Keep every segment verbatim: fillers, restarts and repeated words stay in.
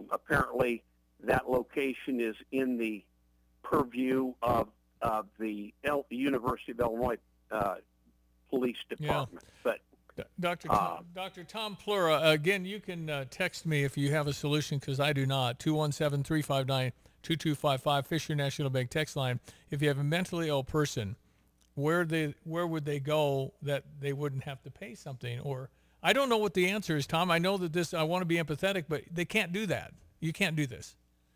apparently, that location is in the purview of, of the El- University of Illinois uh, Police Department. Yeah. But Doctor Tom, uh, Doctor Tom Plura, again, you can uh, text me if you have a solution, because I do not. two one seven, three five nine, two two five five, Fisher National Bank text line. If you have a mentally ill person, where they where would they go that they wouldn't have to pay something? Or I don't know what the answer is, Tom. I know that this, I want to be empathetic, but they can't do that. You can't do this.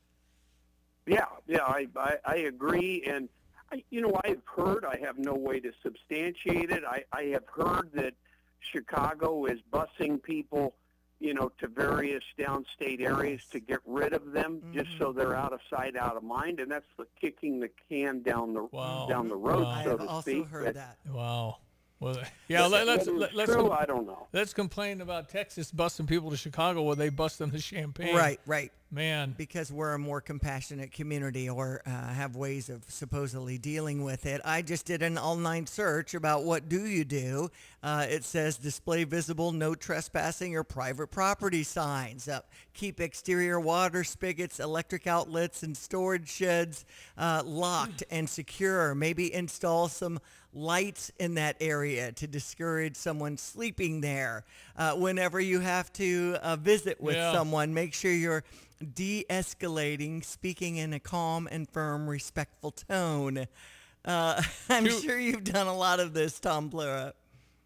Yeah, yeah, I, I, I agree. And, I, you know, I've heard, I have no way to substantiate it. I, I have heard that Chicago is busing people, you know, to various downstate areas to get rid of them, mm-hmm. just so they're out of sight, out of mind, and that's the kicking the can down the wow. down the road, wow. so I've to also speak. heard but, that. Wow. Well, yeah, let, let's let, let's true, com- I don't know. Let's complain about Texas busting people to Chicago where they bust them to Champaign. Right, right. Man, because we're a more compassionate community, or uh, have ways of supposedly dealing with it. I just did an online search about what do you do. Uh, it says display visible no trespassing or private property signs. Uh, keep exterior water spigots, electric outlets, and storage sheds uh, locked and secure. Maybe install some lights in that area to discourage someone sleeping there. Uh, whenever you have to uh, visit with yeah. someone, make sure you're de-escalating, speaking in a calm and firm, respectful tone. Uh, I'm Two- sure you've done a lot of this, Tom Plura.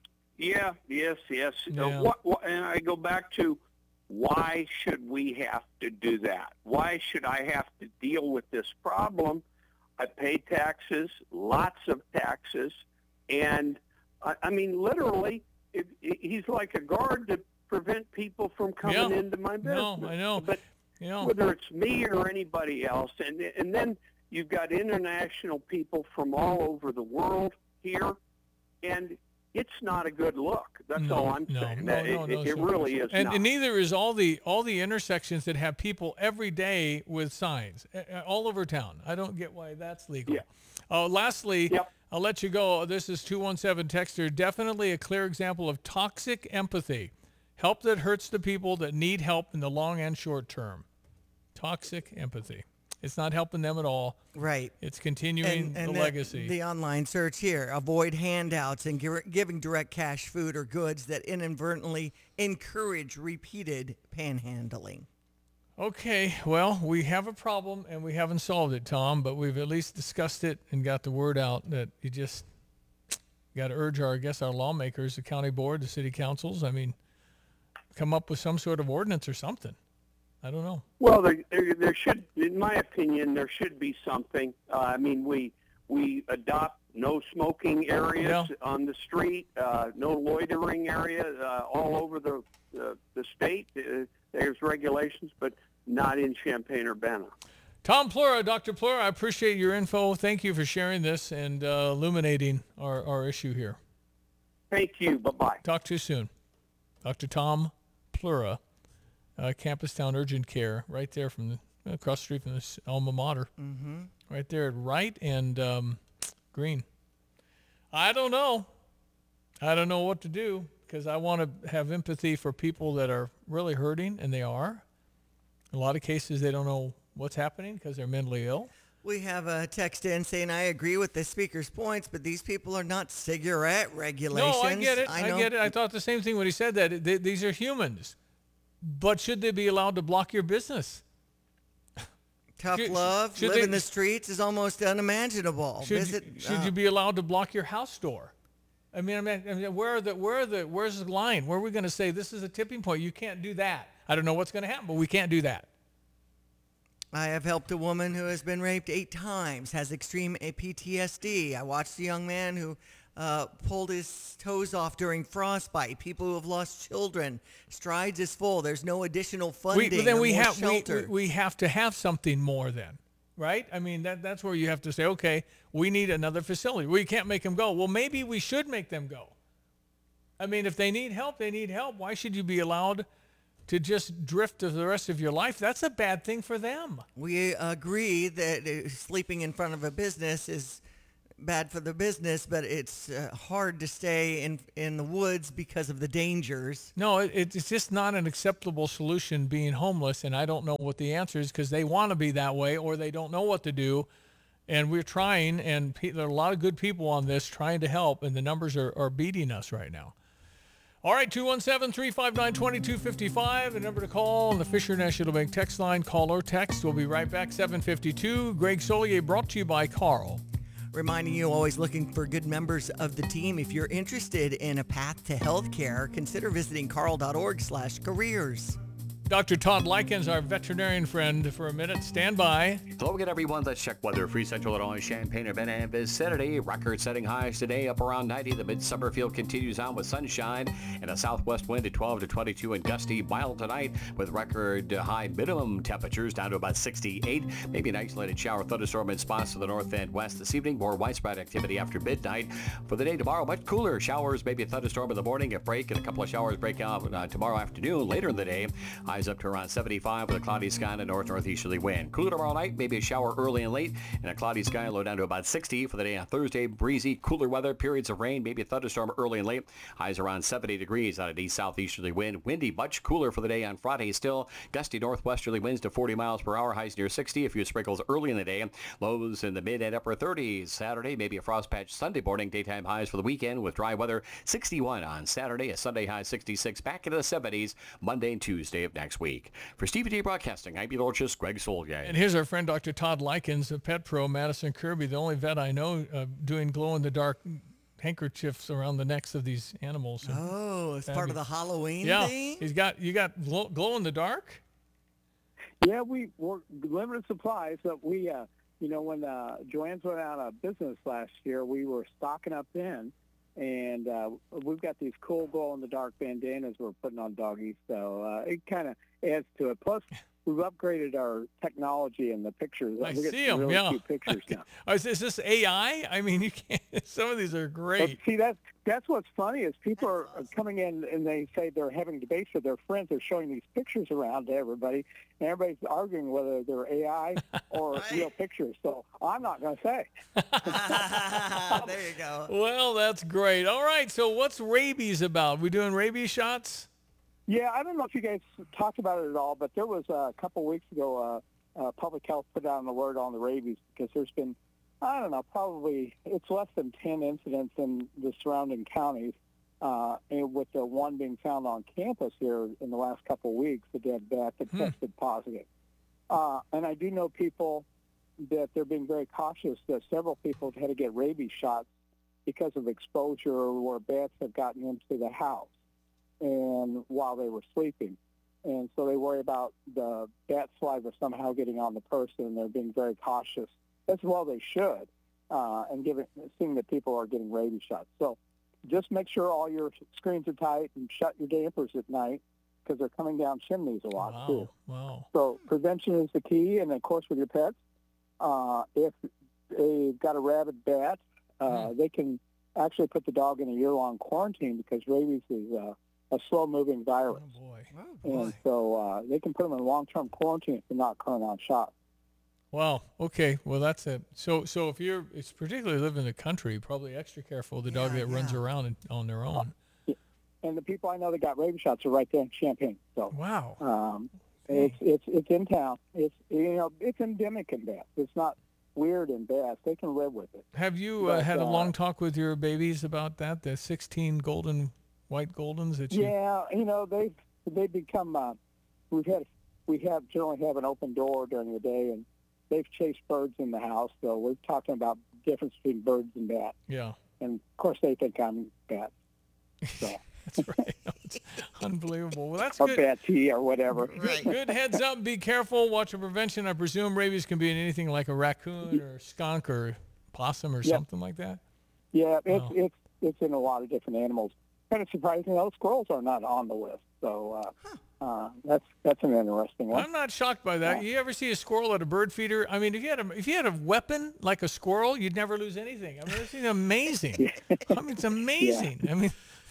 Yeah, yes, yes. Yeah. Uh, what, what, and I go back to, why should we have to do that? Why should I have to deal with this problem? I pay taxes, lots of taxes, and I, I mean, literally, it, it, he's like a guard to prevent people from coming yeah. into my business. No, I know. But you know. whether it's me or anybody else, and and then you've got international people from all over the world here, and it's not a good look. That's no, all I'm no, saying. No, that no, it, no, it, it so- really is and, not. and neither is all the all the intersections that have people every day with signs uh, all over town. I don't get why that's legal. Yeah. Uh, lastly, Yep. I'll let you go. This is two one seven Texter. Definitely a clear example of toxic empathy. Help that hurts the people that need help in the long and short term. Toxic empathy. It's not helping them at all. Right. It's continuing And, and the, the legacy. The online search here: avoid handouts and gi- giving direct cash, food, or goods that inadvertently encourage repeated panhandling. Okay, well, we have a problem and we haven't solved it, Tom, but we've at least discussed it and got the word out that you just got to urge our, I guess, our lawmakers, the county board, the city councils, I mean, come up with some sort of ordinance or something. I don't know. Well, there, there, there should, in my opinion, there should be something. Uh, I mean, we we adopt no smoking areas Yeah. on the street, uh, no loitering areas uh, all over the uh, the state. Uh, there's regulations, but not in Champaign-Urbana. Tom Plura, Doctor Plura, I appreciate your info. Thank you for sharing this and uh, illuminating our, our issue here. Thank you. Bye-bye. Talk to you soon. Doctor Tom Plura, uh, Campus Town Urgent Care, right there from the, across the street from this alma mater. Mm-hmm. Right there at Wright and um, Green. I don't know. I don't know what to do because I want to have empathy for people that are really hurting, and they are. In a lot of cases, they don't know what's happening because they're mentally ill. We have a text in saying, I agree with the speaker's points, but these people are not cigarette regulations. No, I get it. I, know- get it. I thought the same thing when he said that. They, these are humans. But should they be allowed to block your business? Tough Should- love, should living they- the streets is almost unimaginable. Should, Visit, you, should uh, you be allowed to block your house door? I mean, I mean, I mean where are the where are the where's the line? Where are we going to say this is a tipping point? You can't do that. I don't know what's going to happen, but we can't do that. I have helped a woman who has been raped eight times, has extreme P T S D. I watched a young man who uh, pulled his toes off during frostbite. People who have lost children. Strides is full. There's no additional funding. We, then or we more have we, shelter. we, we have to have something more then, right? I mean, that that's where you have to say, okay, we need another facility. We can't make them go. Well, maybe we should make them go. I mean, if they need help, they need help. Why should you be allowed to just drift to the rest of your life? That's a bad thing for them. We agree that uh, sleeping in front of a business is bad for the business, but it's uh, hard to stay in in the woods because of the dangers. No, it, it's just not an acceptable solution being homeless, and I don't know what the answer is because they want to be that way or they don't know what to do. And we're trying, and pe- there are a lot of good people on this trying to help, and the numbers are, are beating us right now. All right, two one seven, three five nine, two two five five, the number to call on the Fisher National Bank text line. Call or text. We'll be right back, seven fifty-two. Greg Solier brought to you by Carl. Reminding you, always looking for good members of the team. If you're interested in a path to healthcare, consider visiting carl.org slash careers. Doctor Todd Likens, our veterinarian friend, for a minute. Stand by. Hello again, everyone. Let's check weather. Free Central Illinois, Champaign-Urbana and vicinity. Record-setting highs today, up around ninety. The midsummer feel continues on with sunshine and a southwest wind at twelve to twenty-two and gusty. Mild tonight with record high minimum temperatures down to about sixty-eight. Maybe an isolated shower thunderstorm in spots to the north and west this evening. More widespread activity after midnight. For the day tomorrow, much cooler. Showers, maybe a thunderstorm in the morning, a break, and a couple of showers break out uh, tomorrow afternoon. Later in the day, highs up to around seventy-five with a cloudy sky and a north-northeasterly wind. Cooler tomorrow night, maybe a shower early and late, and a cloudy sky, low down to about sixty. For the day on Thursday, breezy, cooler weather, periods of rain, maybe a thunderstorm early and late. Highs around seventy degrees out of east-southeasterly wind. Windy, much cooler for the day on Friday still. Gusty northwesterly winds to forty miles per hour, highs near sixty. A few sprinkles early in the day. Lows in the mid and upper thirties. Saturday, maybe a frost patch Sunday morning. Daytime highs for the weekend with dry weather. sixty-one on Saturday, a Sunday high sixty-six. Back into the seventies Monday and Tuesday of next week. For Stevie T Broadcasting, I'm meteorologist Greg Solier. And here's our friend Doctor Todd Likens, a pet pro, Madison Kirby, the only vet I know uh, doing glow-in-the-dark handkerchiefs around the necks of these animals. And Oh, it's part of the Halloween yeah, thing? he's got you got glow, glow-in-the-dark. Yeah, we were limited supplies, but we, uh, you know, when uh, Joanne's went out of business last year, we were stocking up then, and uh, we've got these cool glow-in-the-dark bandanas we're putting on doggies, so uh, it kind of adds to it. Plus, we've upgraded our technology and the pictures. I we get see some 'em, really yeah. cute pictures now. Is, is this A I? I mean, you can't. Some of these are But great. see, that's that's what's funny is people are coming in and they say they're having debates with their friends. They're showing these pictures around to everybody, and everybody's arguing whether they're A I or Right. real pictures. So I'm not going to say. There you go. Well, that's great. All right, so what's rabies about? We doing rabies shots? Yeah, I don't know if you guys talked about it at all, but there was uh, a couple weeks ago, uh, uh, Public Health put out an alert on the rabies because there's been, I don't know, probably it's less than ten incidents in the surrounding counties, uh, and with the one being found on campus here in the last couple of weeks, the dead bat that Hmm. tested positive. Uh, and I do know people that they're being very cautious that several people have had to get rabies shots because of exposure where bats have gotten into the house and while they were sleeping. And so they worry about the bat saliva somehow getting on the person. They're being very cautious, as well they should, uh, and giving, seeing that people are getting rabies shots. So just make sure all your screens are tight and shut your dampers at night because they're coming down chimneys a lot, Wow, too. wow. So prevention is the key, and, of course, with your pets, uh, if they've got a rabid bat, uh, Mm. they can actually put the dog in a year-long quarantine because rabies is uh, a slow-moving Oh virus. boy. Oh, And boy. so uh, they can put them in long-term quarantine if they're not current on shots. Wow. Okay. Well, that's it. So, so if you're, it's particularly live in the country, probably extra careful with the dog Yeah, that runs yeah. around and, on their own. And the people I know that got rabies shots are right there in Champaign. So Wow. um, it's it's it's in town. It's you know it's endemic in bats. It's not weird in bats. They can live with it. Have you uh, But, had a uh, long talk with your babies about that? The sixteen golden white goldens that you. Yeah, you know they they become. Uh, we've had we have generally have an open door during the day, and they've chased birds in the house. So we're talking about the difference between birds and bats. Yeah. And of course they think I'm bats. So That's right. It's unbelievable. Well, that's or good. batsy or whatever. Right. Good heads up. Be careful. Watch your prevention. I presume rabies can be in anything like a raccoon or skunk or possum or Yep. something like that. Yeah, it's Wow. it's it's in a lot of different animals. Kind of surprising, though, squirrels are not on the list. So uh, uh, that's that's an interesting one. I'm not shocked by that. You ever see a squirrel at a bird feeder? I mean, if you had a if you had a weapon like a squirrel, you'd never lose anything. I mean, it's amazing. I mean, it's amazing. I mean,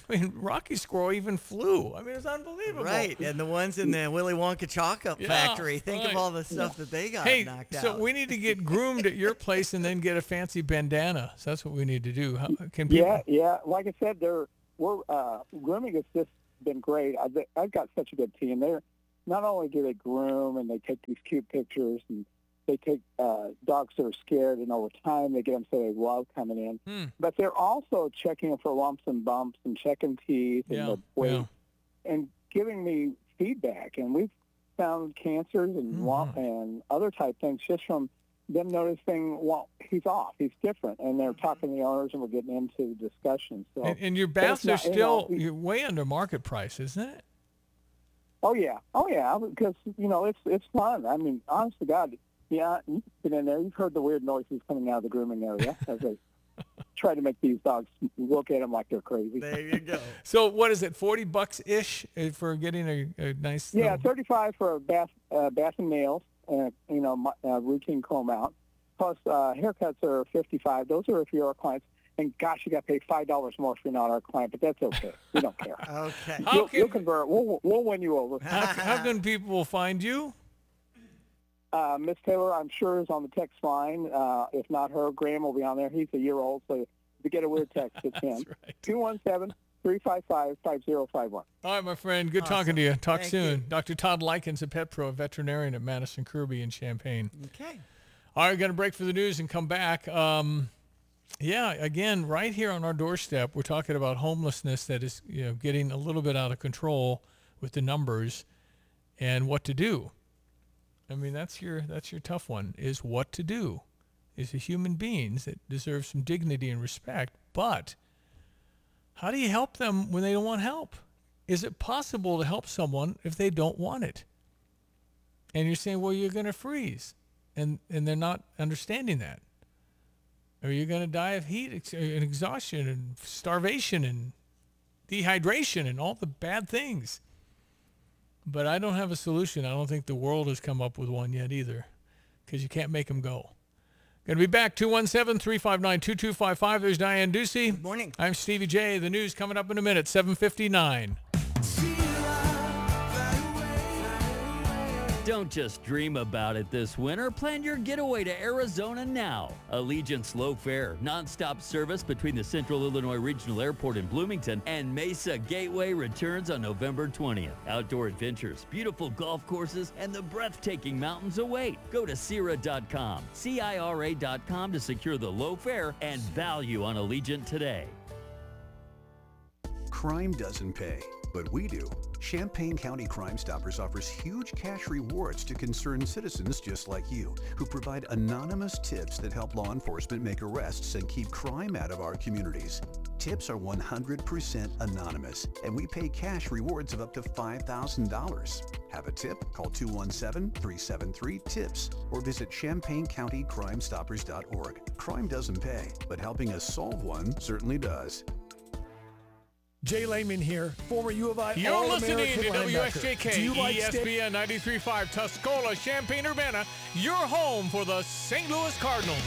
I mean, Rocky Squirrel even flew. I mean, it's unbelievable. Right, and the ones in the Willy Wonka chocolate Yeah, factory. Think right. of all the stuff that they got Hey, knocked so out. we need to get groomed at your place and then get a fancy bandana. So that's what we need to do. How, can people? Yeah, yeah. Like I said, they're we're uh, grooming has just been great. I've, I've got such a good team. They're not only do they groom and they take these cute pictures and they take uh, dogs that are scared, and over time they get them so they love coming in. Hmm. But they're also checking for lumps and bumps and checking teeth and Yeah, the weight yeah. and giving me feedback. And we've found cancers and Mm-hmm. lump and other type things just from them noticing, well, he's off, he's different, and they're talking to the owners, and we're getting into discussions. So, And, and your but it's baths are not- you still know, you're way under market price, isn't it? oh yeah, oh yeah, because you know it's it's fun. I mean, honest to God, yeah, you've been in there, you've heard the weird noises coming out of the grooming area as they try to make these dogs look at them like they're crazy. There you go. So what is it, forty bucks ish for getting a, a nice? Yeah, little- thirty-five for a bath, uh, bath and nails, and you know, my, uh, routine comb out. Plus, uh, haircuts are fifty-five. Those are if you're our clients. And gosh, you got to pay five dollars more if you're not our client, but that's okay. We don't care. Okay. How You'll, can- you'll convert. We'll, we'll win you over. How, how can people find you? Uh, Miss Taylor, I'm sure, is on the text line. Uh, if not her, Graham will be on there. He's a year old, so if you get a weird text, it's him. That's right. two one seven, three five five, five zero five one. All right, my friend. Good talking Awesome. to you. Talk Thank soon. you. Doctor Todd Likens, a pet pro, a veterinarian at Madison Kirby in Champaign. Okay. All right, going to break for the news and come back. Um, yeah, again, right here on our doorstep, we're talking about homelessness that is, you know, getting a little bit out of control with the numbers and what to do. I mean, that's your that's your tough one, is what to do. Is a human beings that deserve some dignity and respect, but how do you help them when they don't want help? Is it possible to help someone if they don't want it? And you're saying, well, you're going to freeze. And and they're not understanding that. Or you're going to die of heat ex- and exhaustion and starvation and dehydration and all the bad things. But I don't have a solution. I don't think the world has come up with one yet either, because you can't make them go. Going to be back, two one seven, three five nine, two two five five. There's Diane Ducey. Good morning. I'm Stevie J. The news coming up in a minute, seven fifty-nine. Don't just dream about it this winter. Plan your getaway to Arizona now. Allegiant's low fare, nonstop service between the Central Illinois Regional Airport in Bloomington and Mesa Gateway returns on November twentieth. Outdoor adventures, beautiful golf courses, and the breathtaking mountains await. Go to Cira dot com, C I R A dot com to secure the low fare and value on Allegiant today. Crime doesn't pay, but we do. Champaign County Crime Stoppers offers huge cash rewards to concerned citizens just like you, who provide anonymous tips that help law enforcement make arrests and keep crime out of our communities. Tips are one hundred percent anonymous, and we pay cash rewards of up to five thousand dollars. Have a tip? Call two one seven, three seven three, TIPS or visit champaign county crime stoppers dot org. Crime doesn't pay, but helping us solve one certainly does. Jay Lehman here, former U of I You're All-American listening to linebacker. W S J K, Do you like E S steak? P N ninety-three point five, Tuscola, Champaign-Urbana, your home for the Saint Louis Cardinals.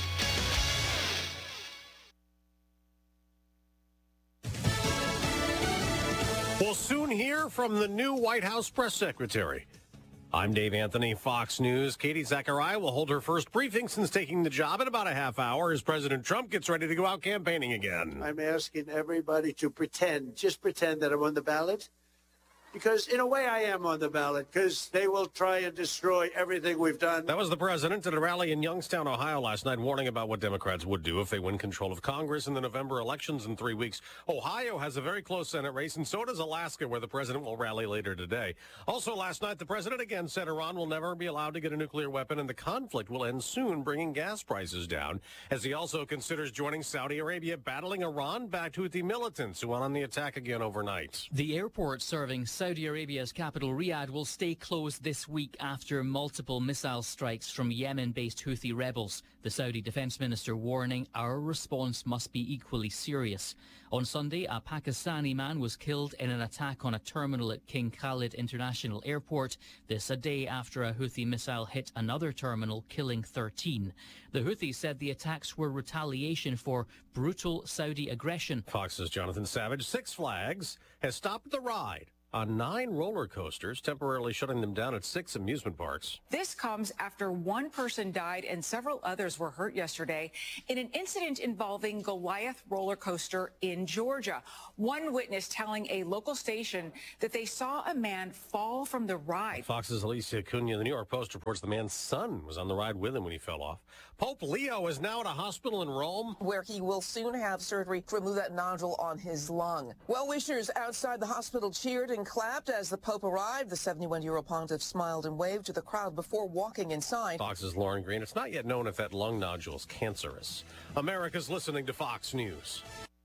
We'll soon hear from the new White House press secretary. I'm Dave Anthony, Fox News. Katie Zachariah will hold her first briefing since taking the job in about a half hour as President Trump gets ready to go out campaigning again. I'm asking everybody to pretend, just pretend that I'm on the ballot. Because in a way I am on the ballot, because they will try and destroy everything we've done. That was the president at a rally in Youngstown, Ohio last night, warning about what Democrats would do if they win control of Congress in the November elections in three weeks. Ohio has a very close Senate race, and so does Alaska, where the president will rally later today. Also last night, the president again said Iran will never be allowed to get a nuclear weapon, and the conflict will end soon, bringing gas prices down, as he also considers joining Saudi Arabia, battling Iran-backed Houthi militants who went on the attack again overnight. The airport serving Saudi Arabia's capital Riyadh will stay closed this week after multiple missile strikes from Yemen-based Houthi rebels. The Saudi defense minister warning our response must be equally serious. On Sunday, a Pakistani man was killed in an attack on a terminal at King Khalid International Airport. This a day after a Houthi missile hit another terminal, killing thirteen. The Houthis said the attacks were retaliation for brutal Saudi aggression. Fox's Jonathan Savage. Six Flags has stopped the ride on nine roller coasters, temporarily shutting them down at six amusement parks. This comes after one person died and several others were hurt yesterday in an incident involving Goliath roller coaster in Georgia. One witness telling a local station that they saw a man fall from the ride. Fox's Alicia Cunha. The New York Post reports the man's son was on the ride with him when he fell off. Pope Leo is now at a hospital in Rome, where he will soon have surgery to remove that nodule on his lung. Well-wishers outside the hospital cheered and clapped as the Pope arrived. The seventy-one-year-old pontiff smiled and waved to the crowd before walking inside. Fox's Lauren Green. It's not yet known if that lung nodule is cancerous. America's listening to Fox News.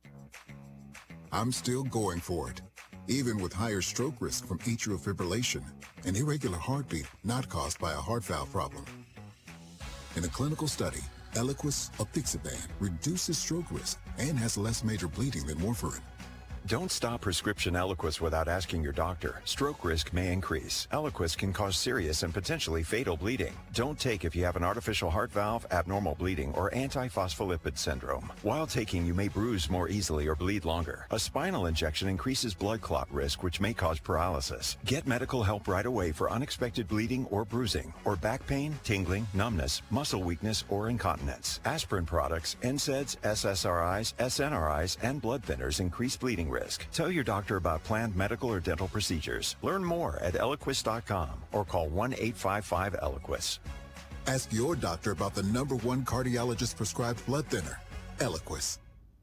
I'm still going for it, even with higher stroke risk from atrial fibrillation, an irregular heartbeat not caused by a heart valve problem. In a clinical study, Eliquis apixaban reduces stroke risk and has less major bleeding than warfarin. Don't stop prescription Eliquis without asking your doctor. Stroke risk may increase. Eliquis can cause serious and potentially fatal bleeding. Don't take if you have an artificial heart valve, abnormal bleeding, or antiphospholipid syndrome. While taking, you may bruise more easily or bleed longer. A spinal injection increases blood clot risk, which may cause paralysis. Get medical help right away for unexpected bleeding or bruising, or back pain, tingling, numbness, muscle weakness, or incontinence. Aspirin products, N SAIDs, S S R Is, S N R Is, and blood thinners increase bleeding risk. Tell your doctor about planned medical or dental procedures. Learn more at Eliquis dot com or call one eight five five Eliquis. Ask your doctor about the number one cardiologist prescribed blood thinner, Eliquis.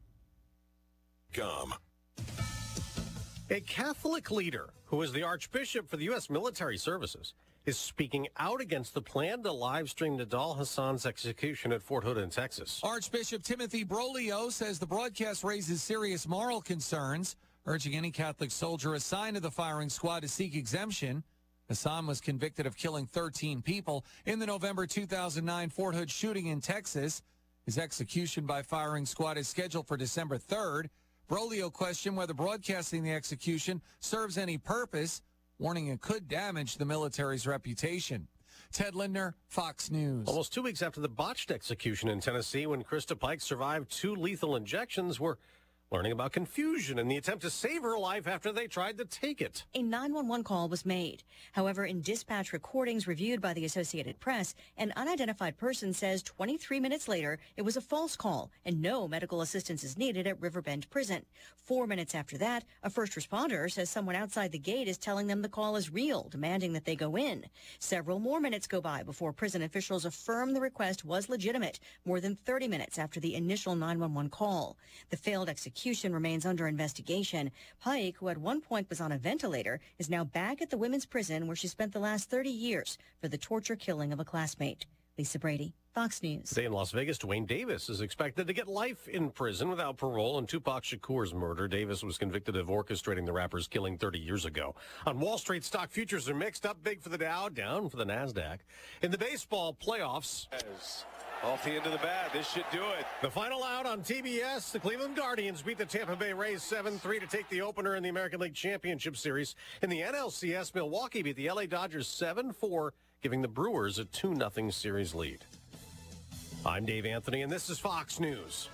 Gum. A Catholic leader who is the Archbishop for the U S Military Services is speaking out against the plan to live stream Nidal Hassan's execution at Fort Hood in Texas. Archbishop Timothy Broglio says the broadcast raises serious moral concerns, urging any Catholic soldier assigned to the firing squad to seek exemption. Hassan was convicted of killing thirteen people in the November two thousand nine Fort Hood shooting in Texas. His execution by firing squad is scheduled for December third. Broglio questioned whether broadcasting the execution serves any purpose, warning it could damage the military's reputation. Ted Lindner, Fox News. Almost two weeks after the botched execution in Tennessee, when Krista Pike survived two lethal injections, we're learning about confusion in the attempt to save her life after they tried to take it. A nine one one call was made. However, in dispatch recordings reviewed by the Associated Press, an unidentified person says twenty-three minutes later it was a false call and no medical assistance is needed at Riverbend Prison. Four minutes after that, a first responder says someone outside the gate is telling them the call is real, demanding that they go in. Several more minutes go by before prison officials affirm the request was legitimate, more than thirty minutes after the initial nine one one call. The failed execution remains under investigation. Pike, who at one point was on a ventilator, is now back at the women's prison where she spent the last thirty years for the torture killing of a classmate. Lisa Brady, Fox News. Today in Las Vegas, Dwayne Davis is expected to get life in prison without parole in Tupac Shakur's murder. Davis was convicted of orchestrating the rapper's killing thirty years ago. On Wall Street, stock futures are mixed, up big for the Dow, down for the NASDAQ. In the baseball playoffs, off the end of the bat, this should do it. The final out on T B S, the Cleveland Guardians beat the Tampa Bay Rays seven three to take the opener in the American League Championship Series. In the N L C S, Milwaukee beat the L A Dodgers seven four, giving the Brewers a two nothing series lead. I'm Dave Anthony, and this is Fox News.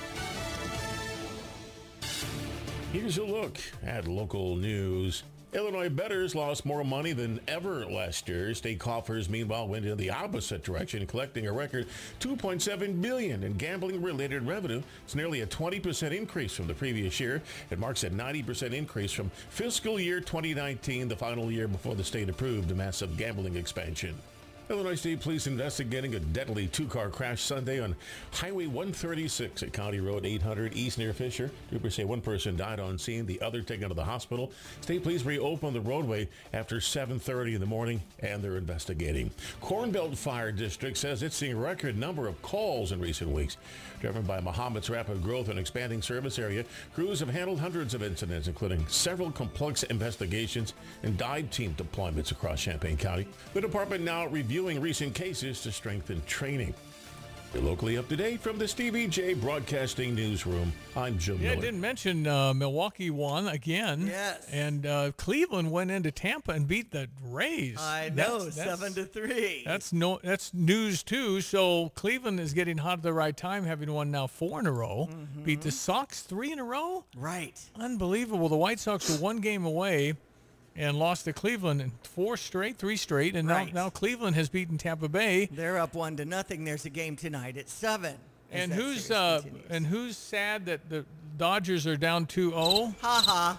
Here's a look at local news. Illinois bettors lost more money than ever last year. State coffers, meanwhile, went in the opposite direction, collecting a record two point seven billion dollars in gambling-related revenue. It's nearly a twenty percent increase from the previous year. It marks a ninety percent increase from fiscal year twenty nineteen, the final year before the state approved the massive gambling expansion. Illinois State Police investigating a deadly two-car crash Sunday on Highway one thirty-six at County Road eight hundred East near Fisher. Troopers say one person died on scene, the other taken to the hospital. State Police reopened the roadway after seven thirty in the morning, and they're investigating. Corn Belt Fire District says it's seeing a record number of calls in recent weeks. Driven by Mahomet's rapid growth and expanding service area, crews have handled hundreds of incidents, including several complex investigations and dive team deployments across Champaign County. The department now reviewing recent cases to strengthen training. You're locally up to date from the Stevie J Broadcasting Newsroom. I'm Jim Yeah, Miller. I didn't mention uh, Milwaukee won again. Yes. And uh, Cleveland went into Tampa and beat the Rays. I know, That's- that's- seven to three. That's no. That's news too. So Cleveland is getting hot at the right time, having won now four in a row. Mm-hmm. Beat the Sox three in a row. Right. Unbelievable. The White Sox were one game away, and lost to Cleveland in four straight, three straight, and Right. now now Cleveland has beaten Tampa Bay. They're up one to nothing. There's a game tonight at seven. as And that who's series uh continues. and who's sad that the Dodgers are down two oh? Ha ha.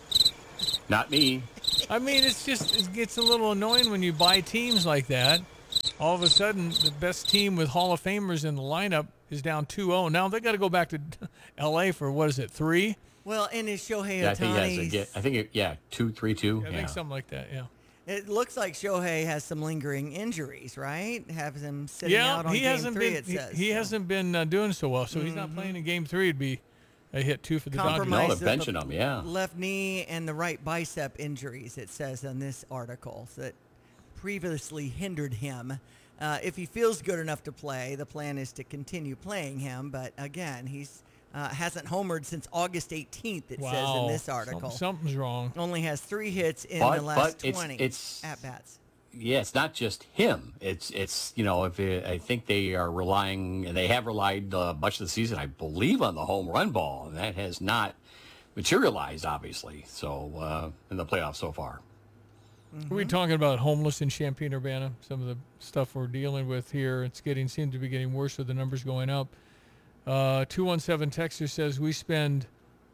Not me. I mean, it's just it gets a little annoying when you buy teams like that. All of a sudden, the best team with Hall of Famers in the lineup is down two oh. Now they got to go back to L A for what is it, three? Well, and is Shohei Yeah, I think he has a, Ohtani's- yeah, I think it, yeah, two, three, two. I yeah. think something like that. Yeah. It looks like Shohei has some lingering injuries, right? Have him sitting Yeah, out on he game hasn't three, been it he, says. he so. hasn't been uh, doing so well. So he's not Mhm. playing in game three. It'd be a hit two for the Dodgers. Compromise No, of they're the benching him, yeah. left knee and the right bicep injuries, it says on this article, that previously hindered him. Uh, if he feels good enough to play, the plan is to continue playing him. But again, he's uh, hasn't homered since August eighteenth, it says Wow. in this Some- article. something's wrong. Only has three hits in But- the last but it's- twenty it's- at-bats. Yeah, it's not just him. It's it's you know if it, I think they are relying and they have relied uh, much of the season, I believe, on the home run ball, and that has not materialized, obviously. So uh, in the playoffs so far. Are we talking about homeless in Champaign Urbana? Some of the stuff we're dealing with here, it's getting seems to be getting worse with the numbers going up. Uh, two one seven Texter says we spend,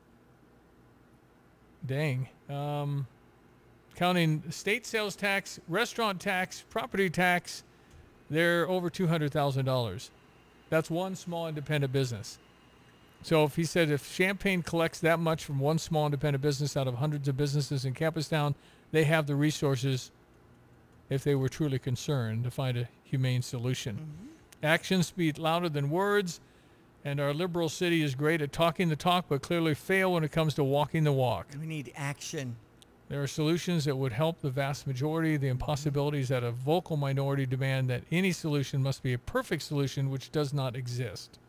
dang, um, counting state sales tax, restaurant tax, property tax, they're over two hundred thousand dollars. That's one small independent business. So if he said if Champaign collects that much from one small independent business out of hundreds of businesses in Campustown, they have the resources, if they were truly concerned, to find a humane solution. Mm-hmm. Actions speak louder than words, and our liberal city is great at talking the talk, but clearly fail when it comes to walking the walk. We need action. There are solutions that would help the vast majority. The impossibilities that a vocal minority demand that any solution must be a perfect solution, which does not exist.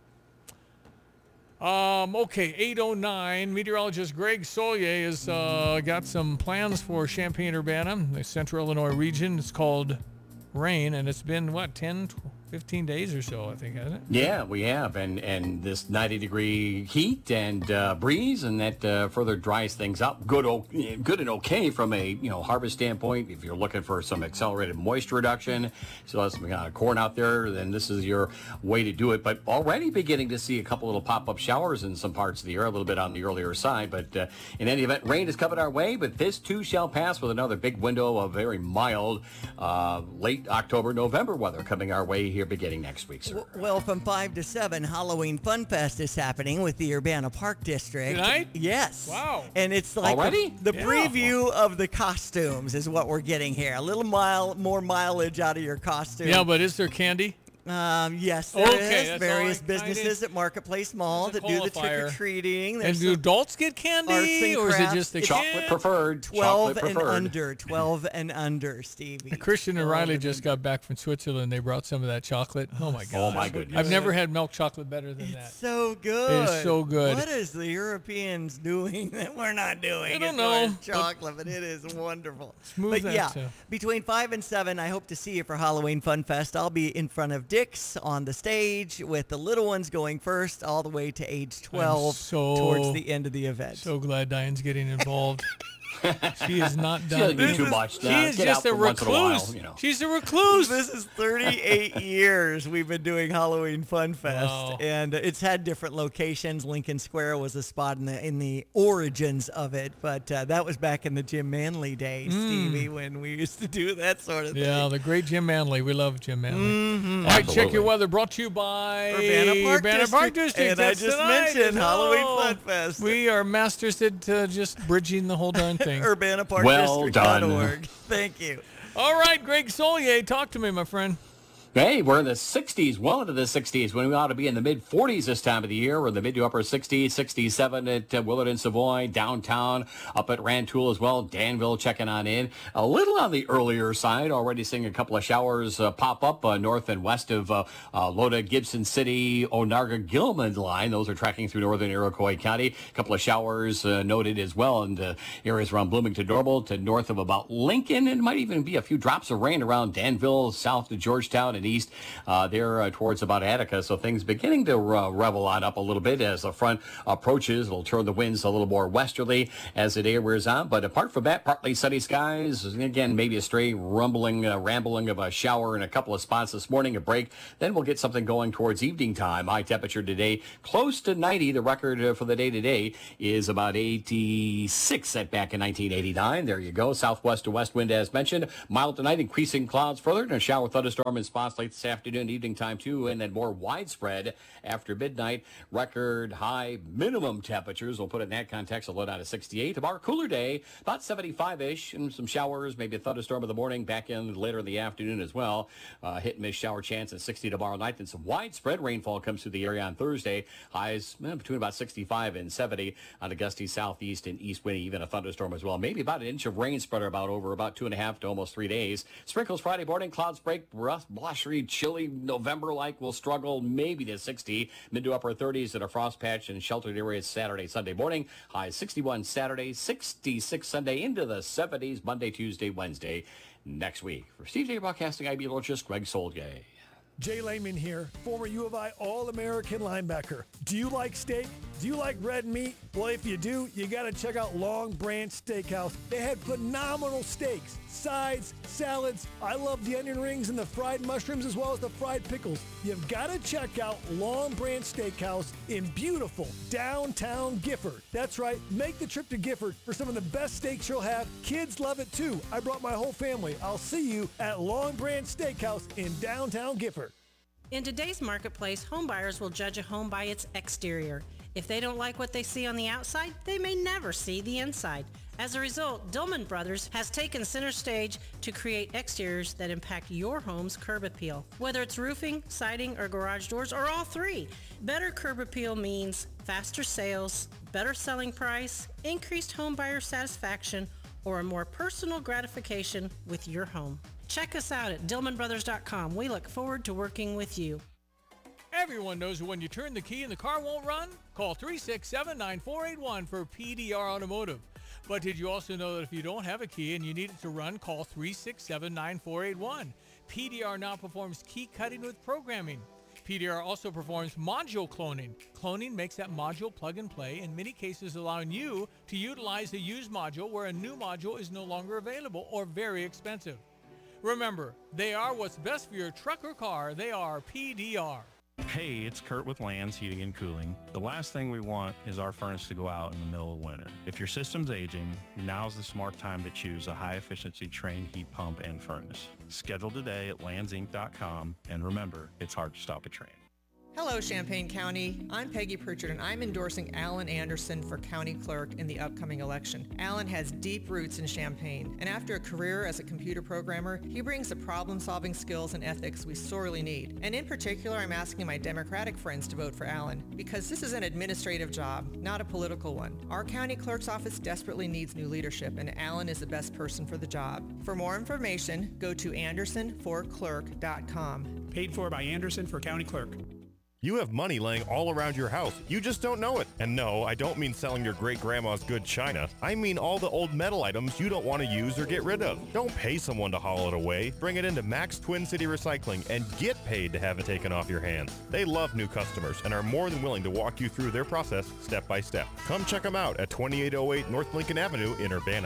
Um, okay, eight oh nine. Meteorologist Greg Solier has uh, got some plans for Champaign-Urbana, the central Illinois region. It's called rain, and it's been, what, ten, fifteen days or so, I think, hasn't it? Yeah, we have, and and this ninety degree heat and uh, breeze, and that uh, further dries things up. Good, o- good and okay from a you know harvest standpoint. If you're looking for some accelerated moisture reduction, so that's some kind of corn out there, then this is your way to do it. But already beginning to see a couple little pop-up showers in some parts of the year, a little bit on the earlier side. But uh, in any event, rain is coming our way. But this too shall pass with another big window of very mild uh, late October, November weather coming our way here beginning next week, sir. Well, from five to seven, Halloween Fun Fest is happening with the Urbana Park District. Tonight? Yes. Wow. And it's like Already? the, the Yeah. preview of the costumes is what we're getting here. A little mile more mileage out of your costume. Yeah, but is there candy? Um, yes, there Okay, is. that's Various all I businesses kinda- at Marketplace Mall That's that a do the qualifier. trick-or-treating. And There's do some adults get arts candy, and or is it crafts. just the It's Chocolate kids? preferred. twelve Chocolate and preferred. under. twelve and under, Stevie. Christian and twelve Riley and just under. got back from Switzerland. They brought some of that chocolate. Oh my god! Oh, my goodness. I've never had milk chocolate better than that. It's so good. It is so good. What is the Europeans doing that we're not doing? I don't as far as know, but- chocolate, but it is wonderful. Smooth but that, yeah, too. between five and seven, I hope to see you for Halloween Fun Fest. I'll be in front of Dick's on the stage with the little ones going first, all the way to age twelve so- towards the end of the event. So glad Diane's getting involved. She is not She done. doesn't do This too is- much. She Uh, is get just out a for once in a while, recluse. you know. She's a recluse. This is thirty-eight years we've been doing Halloween Fun Fest, Wow. and it's had different locations. Lincoln Square was a spot in the in the origins of it, but uh, that was back in the Jim Manley days, Mm. Stevie, when we used to do that sort of thing. Yeah, the great Jim Manley. We love Jim Manley. Mhm. All right, check Absolutely. your weather. Brought to you by Urbana Park Urbana District. Park District. And I That's just tonight. mentioned Halloween Oh, Fun Fest. We are masters at uh, just bridging the whole darn thing. Urbana Park Well District dot done. org. Thank you. All right, Greg Solier, talk to me, my friend. Hey, we're in the sixties, well into the sixties, when we ought to be in the mid-forties this time of the year. We're in the mid to upper sixties, sixty-seven at uh, Willard and Savoy, downtown, up at Rantoul as well. Danville checking on in. A little on the earlier side, already seeing a couple of showers uh, pop up uh, north and west of uh, uh, Loda, Gibson City, Onarga, Gilman line. Those are tracking through northern Iroquois County. A couple of showers uh, noted as well in the areas around Bloomington, Normal to north of about Lincoln. And might even be a few drops of rain around Danville, south to Georgetown, and east uh, there uh, towards about Attica. So things beginning to uh, revel on up a little bit as the front approaches. It'll turn the winds a little more westerly as the day wears on. But apart from that, partly sunny skies. Again, maybe a stray rumbling, uh, rambling of a shower in a couple of spots this morning, a break. Then we'll get something going towards evening time. High temperature today, close to ninety. The record uh, for the day today is about eighty-six set back in nineteen eighty-nine. There you go. Southwest to west wind as mentioned. Mild tonight, increasing clouds further, and a shower thunderstorm in spots late this afternoon, evening time too, and then more widespread after midnight. Record high minimum temperatures, we'll put it in that context, a low down to sixty-eight. Tomorrow, cooler day, about seventy-five-ish, and some showers, maybe a thunderstorm in the morning, back in later in the afternoon as well. Uh, hit and miss shower chance at sixty tomorrow night, and some widespread rainfall comes through the area on Thursday. Highs eh, between about sixty-five and seventy on a gusty southeast and east windy, even a thunderstorm as well. Maybe about an inch of rain spread about over about two and a half to almost three days. Sprinkles Friday morning, clouds break, rough, blustery, chilly November-like will struggle maybe to sixty, mid to upper thirties at a frost patch in sheltered areas Saturday, Sunday morning. High sixty-one Saturday, sixty-six Sunday, into the seventies Monday, Tuesday, Wednesday next week. For Steve J. Broadcasting, I B Lorchis, Greg Solgay. Jay Lehman here, former U of I All-American linebacker. Do you like steak? Do you like red meat? Well, if you do, you got to check out Long Branch Steakhouse. They had phenomenal steaks, sides, salads. I love the onion rings and the fried mushrooms as well as the fried pickles. You've got to check out Long Branch Steakhouse in beautiful downtown Gifford. That's right. Make the trip to Gifford for some of the best steaks you'll have. Kids love it too. I brought my whole family. I'll see you at Long Branch Steakhouse in downtown Gifford. In today's marketplace, home buyers will judge a home by its exterior. If they don't like what they see on the outside, they may never see the inside. As a result, Dillman Brothers has taken center stage to create exteriors that impact your home's curb appeal. Whether it's roofing, siding, or garage doors, or all three, better curb appeal means faster sales, better selling price, increased home buyer satisfaction, or a more personal gratification with your home. Check us out at Dillman Brothers dot com. We look forward to working with you. Everyone knows when you turn the key and the car won't run, call three six seven, nine four eight one for P D R Automotive. But did you also know that if you don't have a key and you need it to run, call three six seven, nine four eight one. P D R now performs key cutting with programming. P D R also performs module cloning. Cloning makes that module plug and play, in many cases allowing you to utilize a used module where a new module is no longer available or very expensive. Remember, they are what's best for your truck or car. They are P D R. Hey, it's Kurt with Lands Heating and Cooling. The last thing we want is our furnace to go out in the middle of winter. If your system's aging, now's the smart time to choose a high-efficiency Trane heat pump and furnace. Schedule today at lands inc dot com, and remember, it's hard to stop a Trane. Hello, Champaign County. I'm Peggy Pritchard, and I'm endorsing Alan Anderson for county clerk in the upcoming election. Alan has deep roots in Champaign, and after a career as a computer programmer, he brings the problem-solving skills and ethics we sorely need. And in particular, I'm asking my Democratic friends to vote for Alan, because this is an administrative job, not a political one. Our county clerk's office desperately needs new leadership, and Alan is the best person for the job. For more information, go to anderson for clerk dot com. Paid for by Anderson for county clerk. You have money laying all around your house. You just don't know it. And no, I don't mean selling your great-grandma's good china. I mean all the old metal items you don't want to use or get rid of. Don't pay someone to haul it away. Bring it into Max Twin City Recycling and get paid to have it taken off your hands. They love new customers and are more than willing to walk you through their process step by step. Come check them out at twenty-eight oh eight North Lincoln Avenue in Urbana.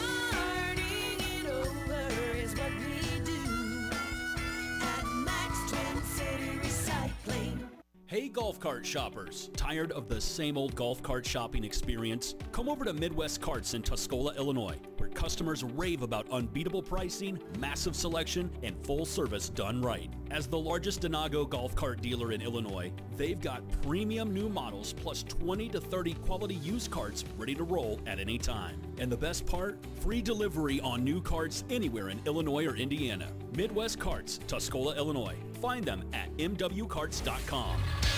Hey golf cart shoppers, tired of the same old golf cart shopping experience? Come over to Midwest Carts in Tuscola, Illinois, where customers rave about unbeatable pricing, massive selection, and full service done right. As the largest Denago golf cart dealer in Illinois, they've got premium new models plus twenty to thirty quality used carts ready to roll at any time. And the best part? Free delivery on new carts anywhere in Illinois or Indiana. Midwest Carts, Tuscola, Illinois. Find them at m w carts dot com.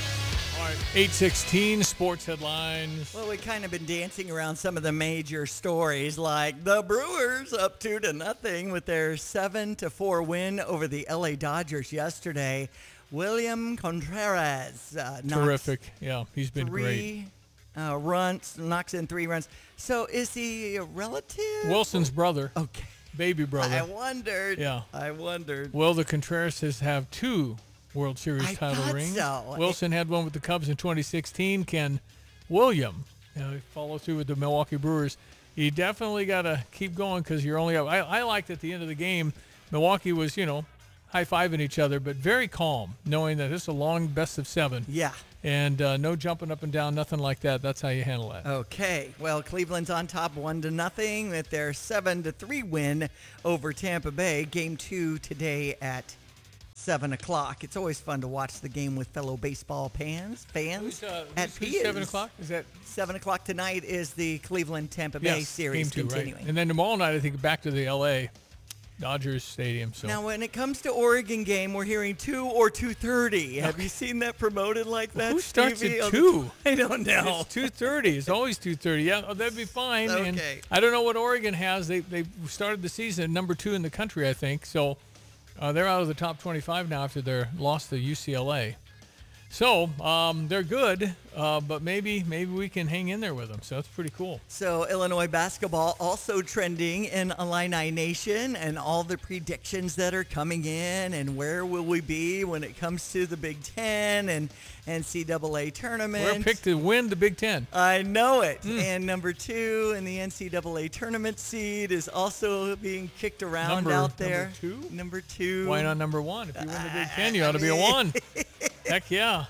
All right, eight sixteen sports headlines. Well, we've kind of been dancing around some of the major stories, like the Brewers up two to nothing with their seven to four win over the L A Dodgers yesterday. William Contreras uh, terrific. Yeah, he's been three, great. Uh, runs knocks in three runs. So is he a relative? Wilson's brother. Okay. Baby brother. I wondered. Yeah. I wondered. Well, the Contrerases have two World Series I title thought rings. so. Wilson had one with the Cubs in twenty sixteen. Can William, you know, follow through with the Milwaukee Brewers? You definitely got to keep going because you're only up. I, I liked at the end of the game, Milwaukee was, you know, high-fiving each other, but very calm, knowing that this is a long best of seven. Yeah. And uh, no jumping up and down, nothing like that. That's how you handle that. Okay. Well, Cleveland's on top one to nothing with their seven to three win over Tampa Bay. Game two today at seven o'clock. It's always fun to watch the game with fellow baseball fans. Fans Who's, uh, at who's- P who's seven o'clock? Is that seven o'clock tonight? Is the Cleveland Tampa Bay yes, series game two, continuing? right? And then tomorrow night, I think back to the L A Dodgers Stadium. So Now, when it comes to Oregon game, we're hearing two or two thirty. Have you seen that promoted like that? Who starts Stevie? at On the- two? I don't know. It's two thirty. It's always two thirty. Yeah, oh, that'd be fine. And Okay. I don't know what Oregon has. They they started the season at number two in the country, I think. So uh, they're out of the top twenty-five now after their loss to U C L A. So um, they're good, uh, but maybe maybe we can hang in there with them. So that's pretty cool. So Illinois basketball also trending in Illini Nation, and all the predictions that are coming in, and where will we be when it comes to the Big Ten and N C double A tournament. We're picked to win the Big Ten. I know it. Mm. And number two in the N C double A tournament seed is also being kicked around Number- out there. number two? Number two. Why not number one? If you win the Big Ten, you ought to be a one. Heck yeah.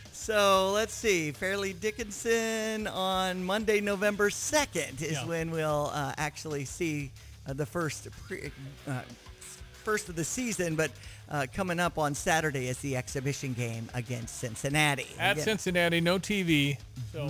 So let's see. Fairleigh Dickinson on Monday, November second is Yeah. when we'll uh, actually see uh, the first pre- uh, first of the season. But uh, coming up on Saturday is the exhibition game against Cincinnati. At Again- Cincinnati, no T V. So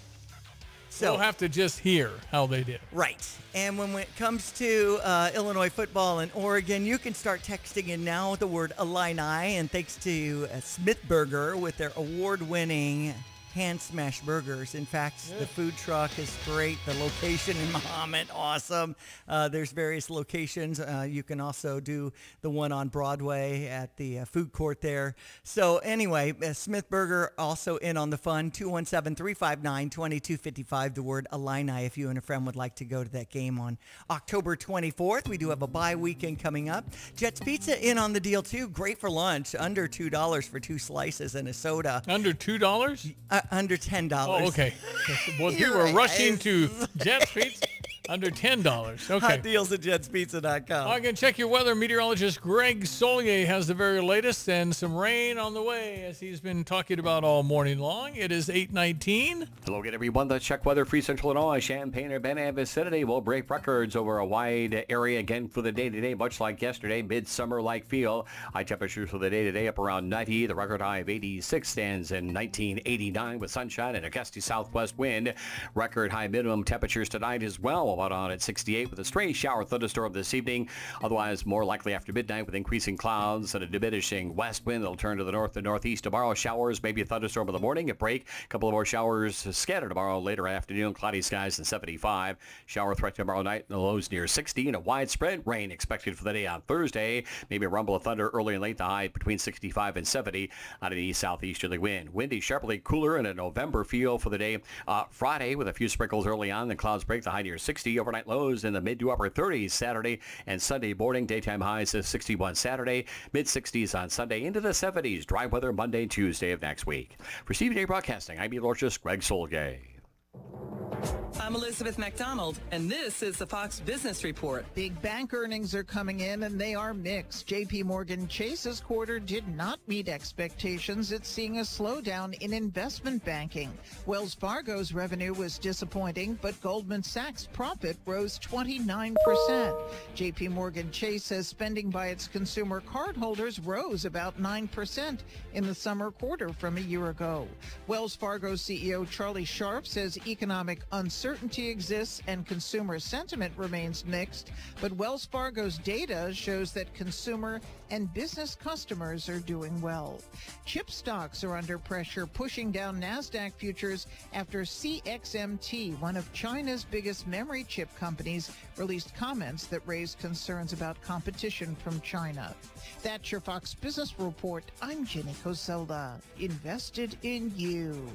So- we'll have to just hear how they did. Right. And when it comes to uh, Illinois football and Oregon, you can start texting in now the word Illini. And thanks to uh, Smith Burger with their award-winning hand smash burgers. In fact, the food truck is great. The location in Mahomet, awesome. Uh, there's various locations. Uh, you can also do the one on Broadway at the uh, food court there. So anyway, uh, Smith Burger also in on the fun. two one seven, three five nine, two two five five, the word Illini, if you and a friend would like to go to that game on October twenty-fourth. We do have a bye weekend coming up. Jets Pizza in on the deal too. Great for lunch. Under two dollars for two slices and a soda. Under two dollars? Uh, under ten dollars. Oh, okay. Well, You're people are right. rushing to Jets Pizza. Under ten dollars. Okay. Hot deals at jets pizza dot com. I can check your weather. Meteorologist Greg Solier has the very latest and some rain on the way, as he's been talking about all morning long. It is eight nineteen. Hello again, everyone. The Check Weather, Free Central Illinois, Champaign, Urbana, and vicinity will break records over a wide area again for the day today, much like yesterday. Midsummer-like feel. High temperatures for the day today up around ninety. The record high of eighty-six stands in nineteen eighty-nine with sunshine and a gusty southwest wind. Record high minimum temperatures tonight as well. blowout on at sixty-eight with a stray shower thunderstorm this evening. Otherwise, more likely after midnight with increasing clouds and a diminishing west wind. It'll turn to the north and northeast tomorrow. Showers, maybe a thunderstorm in the morning, a break. A couple of more showers scattered tomorrow later afternoon. Cloudy skies and seventy-five. Shower threat tomorrow night in the lows near sixty. And a widespread rain expected for the day on Thursday. Maybe a rumble of thunder early and late, the high between sixty-five and seventy out of the east-southeasterly wind. Windy, sharply cooler, and a November feel for the day. Uh, Friday with a few sprinkles early on. The clouds break, the high near sixty. Overnight lows in the mid to upper thirties Saturday and Sunday morning. Daytime highs of sixty-one Saturday, mid sixties on Sunday, into the seventies. Dry weather Monday and Tuesday of next week. For Stephen A. Broadcasting, I'm meteorologist Greg Solgay. I'm Elizabeth McDonald, and this is the Fox Business Report. Big bank earnings are coming in, and they are mixed. J P Morgan Chase's quarter did not meet expectations. It's seeing a slowdown in investment banking. Wells Fargo's revenue was disappointing, but Goldman Sachs' profit rose twenty-nine percent. J P Morgan Chase says spending by its consumer cardholders rose about nine percent in the summer quarter from a year ago. Wells Fargo C E O Charlie Sharp says economic uncertainty exists and consumer sentiment remains mixed, but Wells Fargo's data shows that consumer and business customers are doing well. Chip stocks are under pressure, pushing down NASDAQ futures after C X M T, one of China's biggest memory chip companies, released comments that raised concerns about competition from China. That's your Fox Business Report. I'm Jenny Coselda. Invested in you.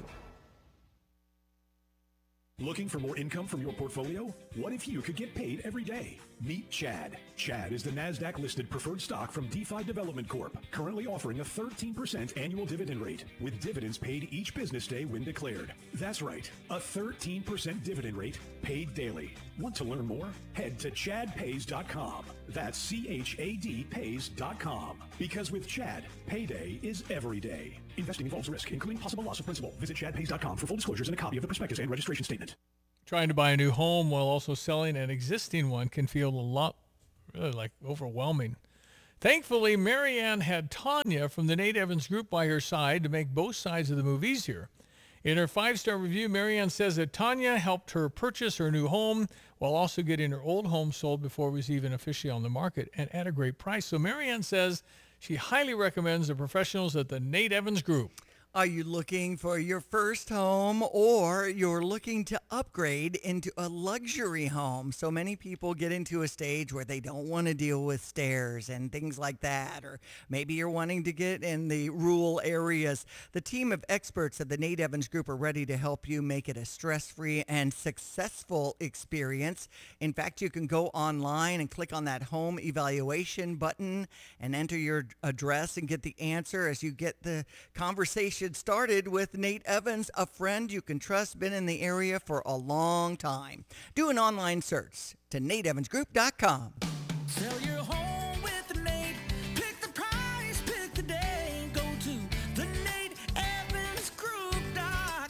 Looking for more income from your portfolio? What if you could get paid every day? Meet Chad. Chad is the NASDAQ-listed preferred stock from DeFi Development Corp, currently offering a thirteen percent annual dividend rate, with dividends paid each business day when declared. That's right, a thirteen percent dividend rate paid daily. Want to learn more? Head to chad pays dot com. That's C H A D pays dot com. Because with Chad, payday is every day. Investing involves risk, including possible loss of principal. Visit chad pays dot com for full disclosures and a copy of the prospectus and registration statement. Trying to buy a new home while also selling an existing one can feel a lot, really like overwhelming. Thankfully, Marianne had Tanya from the Nate Evans Group by her side to make both sides of the move easier. In her five-star review, Marianne says that Tanya helped her purchase her new home while also getting her old home sold before it was even officially on the market and at a great price. So Marianne says she highly recommends the professionals at the Nate Evans Group. Are you looking for your first home, or you're looking to upgrade into a luxury home? So many people get into a stage where they don't want to deal with stairs and things like that, or maybe you're wanting to get in the rural areas. The team of experts at the Nate Evans Group are ready to help you make it a stress-free and successful experience. In fact, you can go online and click on that home evaluation button and enter your address and get the answer as you get the conversation started with Nate Evans, a friend you can trust, been in the area for a long time. Do an online search to nate evans group dot com. Sell your home with Nate. Pick the price, pick the day. Go to the nate evans group dot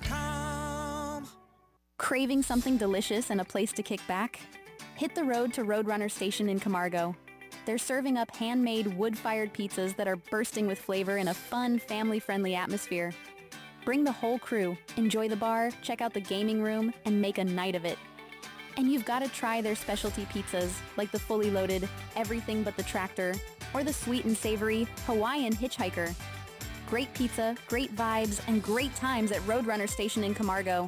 com. Craving something delicious and a place to kick back? Hit the road to Roadrunner Station in Camargo. They're serving up handmade wood-fired pizzas that are bursting with flavor in a fun, family-friendly atmosphere. Bring the whole crew, enjoy the bar, check out the gaming room, and make a night of it. And you've got to try their specialty pizzas, like the fully loaded Everything But the Tractor, or the sweet and savory Hawaiian Hitchhiker. Great pizza, great vibes, and great times at Roadrunner Station in Camargo.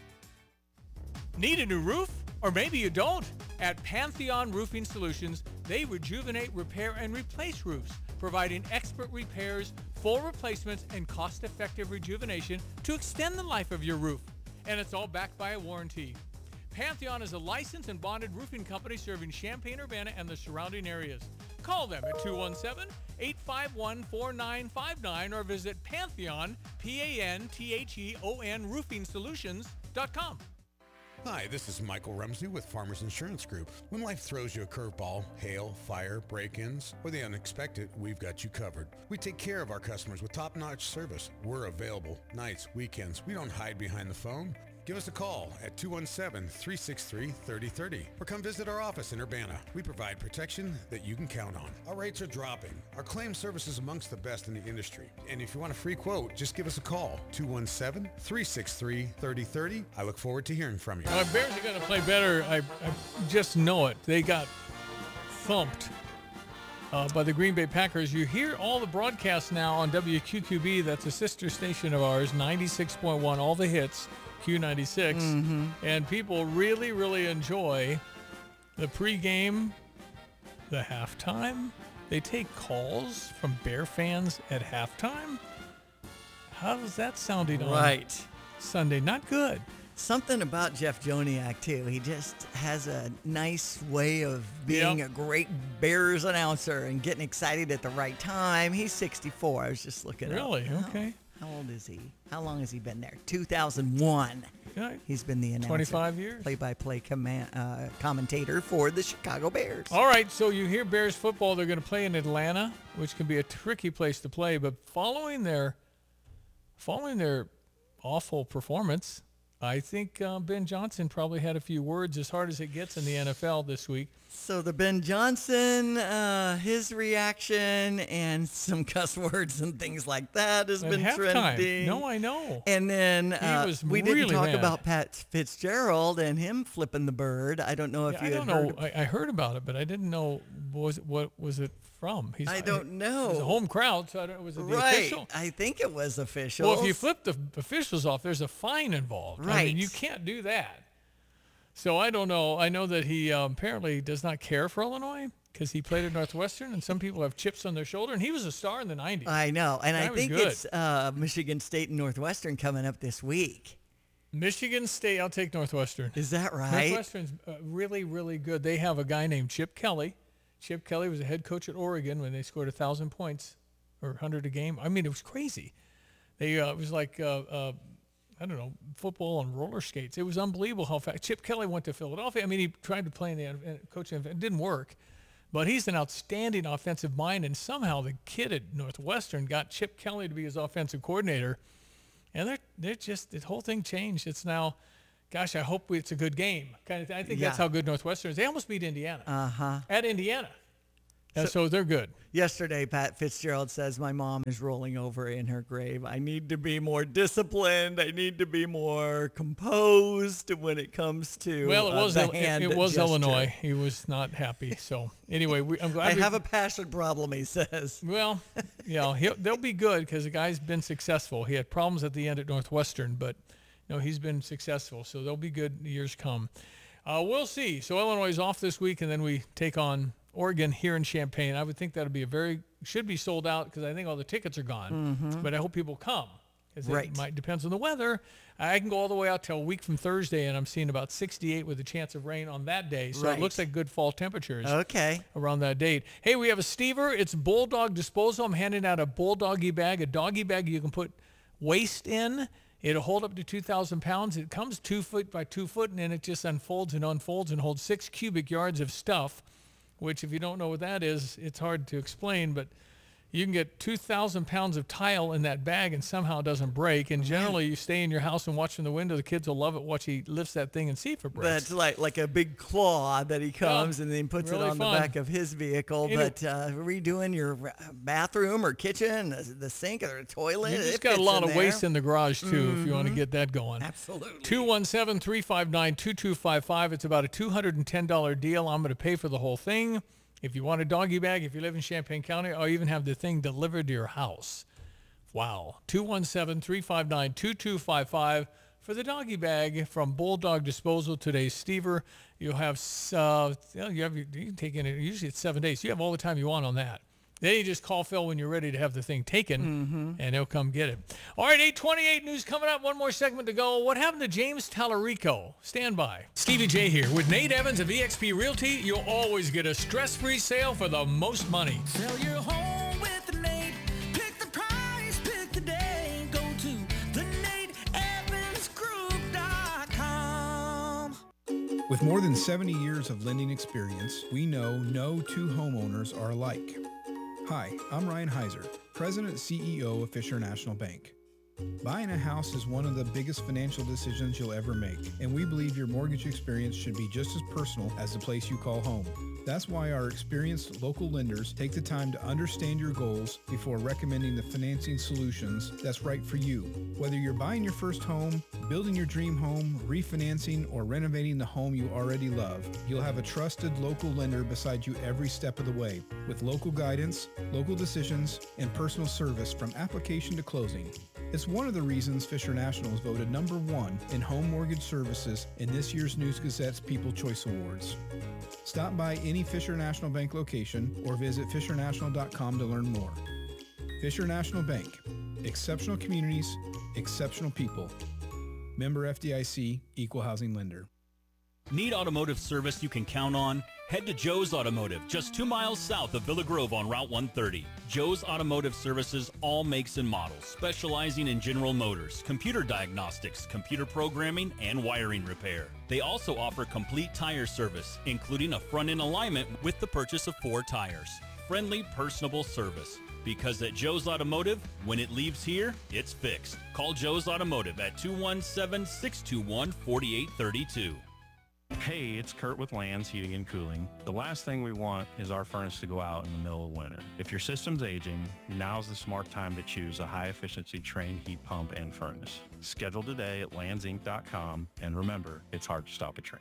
Need a new roof? Or maybe you don't. At Pantheon Roofing Solutions, they rejuvenate, repair, and replace roofs, providing expert repairs, full replacements, and cost-effective rejuvenation to extend the life of your roof. And it's all backed by a warranty. Pantheon is a licensed and bonded roofing company serving Champaign-Urbana and the surrounding areas. Call them at two one seven, eight five one, four nine five nine or visit Pantheon, P A N T H E O N roofing solutions dot com. Hi, this is Michael Rumsey with Farmers Insurance Group. When life throws you a curveball, hail, fire, break-ins, or the unexpected, we've got you covered. We take care of our customers with top-notch service. We're available nights, weekends. We don't hide behind the phone. Give us a call at two one seven, three six three, three oh three oh or come visit our office in Urbana. We provide protection that you can count on. Our rates are dropping. Our claim service is amongst the best in the industry. And if you want a free quote, just give us a call, two one seven, three six three, three oh three oh. I look forward to hearing from you. Our Bears are going to play better. I, I just know it. They got thumped uh, by the Green Bay Packers. You hear all the broadcasts now on W Q Q B. That's a sister station of ours, ninety-six point one, all the hits, Q ninety-six. Mm-hmm. And people really, really enjoy the pregame, the halftime. They take calls from Bear fans at halftime. How's that sounding on Right. Sunday? Not good. Something about Jeff Joniak, too. He just has a nice way of being Yep. a great Bears announcer and getting excited at the right time. He's sixty-four. I was just looking at Really? How- Okay. How old is he? How long has he been there? two thousand one. Okay. He's been the announcer. twenty-five years. Play-by-play command, uh, commentator for the Chicago Bears. All right, so you hear Bears football. They're going to play in Atlanta, which can be a tricky place to play. But following their following their awful performance, I think uh, Ben Johnson probably had a few words, as hard as it gets in the N F L this week. So the Ben Johnson, uh, his reaction and some cuss words and things like that has At been halftime. trending. No, I know. And then He uh, was we didn't really talk mad. about Pat Fitzgerald and him flipping the bird. I don't know if Yeah, you I had don't heard. know. I, I heard about it, but I didn't know was it, what was it from. He's, I don't know. It was a home crowd, so I don't. Was it the Right. official? I think it was official. Well, if you flip the officials off, there's a fine involved. I mean, Right. you can't do that. So I don't know. I know that he um, apparently does not care for Illinois because he played at Northwestern, and some people have chips on their shoulder, and he was a star in the nineties. I know, and Guy I was think good. it's uh, Michigan State and Northwestern coming up this week. Michigan State, I'll take Northwestern. Is that right? Northwestern's uh, really, really good. They have a guy named Chip Kelly. Chip Kelly was a head coach at Oregon when they scored one thousand points or one hundred a game. I mean, it was crazy. They uh, It was like, uh, uh, I don't know, football on roller skates. It was unbelievable how fast. Chip Kelly went to Philadelphia. I mean, he tried to play in the uh, coaching. It didn't work. But he's an outstanding offensive mind, and somehow the kid at Northwestern got Chip Kelly to be his offensive coordinator. And they're, they're just, the whole thing changed. It's now, gosh, I hope it's a good game. Kind of. I think that's Yeah. how good Northwestern is. They almost beat Indiana. Uh-huh. At Indiana. And so, they're good. Yesterday, Pat Fitzgerald says, my mom is rolling over in her grave. I need to be more disciplined. I need to be more composed when it comes to Well, it uh, was the Il- it, hand it was gesture. Illinois. He was not happy. So anyway, we, I'm glad I we- have a passion problem, he says. Well, yeah, he'll, they'll be good because the guy's been successful. He had problems at the end at Northwestern, but you know he's been successful, so they'll be good in the years come. Uh, we'll see. So Illinois is off this week, and then we take on Oregon here in Champaign. I would think that'll be a very should be sold out because I think all the tickets are gone. Mhm. But I hope people come. 'Cause Right. It might depends on the weather. I can go all the way out till a week from Thursday, and I'm seeing about sixty-eight with a chance of rain on that day. So Right. it looks like good fall temperatures. Okay. Around that date. Hey, we have a Stever. It's Bulldog Disposal. I'm handing out a Bulldoggy bag, a doggy bag you can put waste in. It'll hold up to two thousand pounds. It comes two foot by two foot, and then it just unfolds and unfolds and holds six cubic yards of stuff, which if you don't know what that is, it's hard to explain, but you can get two thousand pounds of tile in that bag and somehow it doesn't break. And generally, you stay in your house and watch from the window. The kids will love it. Watch he lifts that thing and see if it breaks. That's like like a big claw that he comes Yeah, and then puts really it on fun. the back of his vehicle. You know- but uh, redoing your uh, bathroom or kitchen, the, the sink or the toilet. You just it got a fits lot in of there. waste in the garage, too, if you want to Mhm. get that going. Absolutely. two one seven, three five nine, two two five five. It's about a two hundred ten dollars deal. I'm going to pay for the whole thing. If you want a doggy bag, if you live in Champaign County, I'll even have the thing delivered to your house. Wow. two one seven, three five nine, two two five five for the doggy bag from Bulldog Disposal. Today's Stever. You'll have, uh, you have, you can take in, usually it's seven days. You have all the time you want on that. Then you just call Phil when you're ready to have the thing taken, and he'll come get it. All right, eight twenty-eight news coming up. One more segment to go. What happened to James Tallarico? Stand by. Stevie J here. With Nate Evans of E X P Realty, you'll always get a stress-free sale for the most money. Sell your home with Nate. Pick the price, pick the day. Go to the Nate Evans Group dot com. With more than seventy years of lending experience, we know no two homeowners are alike. Hi, I'm Ryan Heiser, President and C E O of Fisher National Bank. Buying a house is one of the biggest financial decisions you'll ever make, and we believe your mortgage experience should be just as personal as the place you call home. That's why our experienced local lenders take the time to understand your goals before recommending the financing solutions that's right for you. Whether you're buying your first home, building your dream home, refinancing, or renovating the home you already love, you'll have a trusted local lender beside you every step of the way, with local guidance, local decisions, and personal service from application to closing. It's one of the reasons Fisher National is voted number one in home mortgage services in this year's News Gazette's People Choice Awards. Stop by any Fisher National Bank location or visit fisher national dot com to learn more. Fisher National Bank. Exceptional communities, exceptional people. Member F D I C, Equal Housing Lender. Need automotive service you can count on? Head to Joe's Automotive, just two miles south of Villa Grove on Route one thirty. Joe's Automotive services all makes and models, specializing in General Motors, computer diagnostics, computer programming, and wiring repair. They also offer complete tire service, including a front-end alignment with the purchase of four tires. Friendly, personable service. Because at Joe's Automotive, when it leaves here, it's fixed. Call Joe's Automotive at two one seven, six two one, four eight three two. Hey, it's Kurt with Lands Heating and Cooling. The last thing we want is our furnace to go out in the middle of winter. If your system's aging, now's the smart time to choose a high-efficiency Trane heat pump and furnace. Schedule today at lands inc dot com, and remember, it's hard to stop a Trane.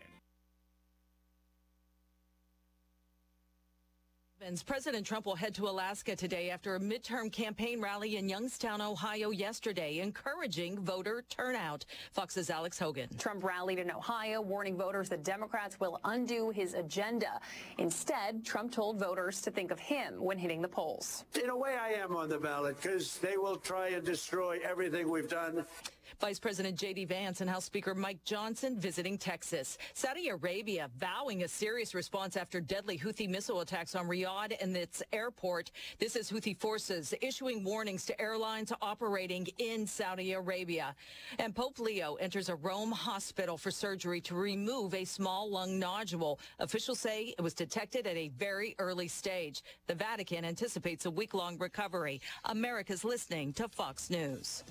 President Trump will head to Alaska today after a midterm campaign rally in Youngstown, Ohio yesterday, encouraging voter turnout. Fox's Alex Hogan. Trump rallied in Ohio, warning voters that Democrats will undo his agenda. Instead, Trump told voters to think of him when hitting the polls. In a way, I am on the ballot because they will try and destroy everything we've done. Vice President J D Vance and House Speaker Mike Johnson visiting Texas. Saudi Arabia vowing a serious response after deadly Houthi missile attacks on Riyadh and its airport. This is Houthi forces issuing warnings to airlines operating in Saudi Arabia. And Pope Leo enters a Rome hospital for surgery to remove a small lung nodule. Officials say it was detected at a very early stage. The Vatican anticipates a week-long recovery. America's listening to Fox News.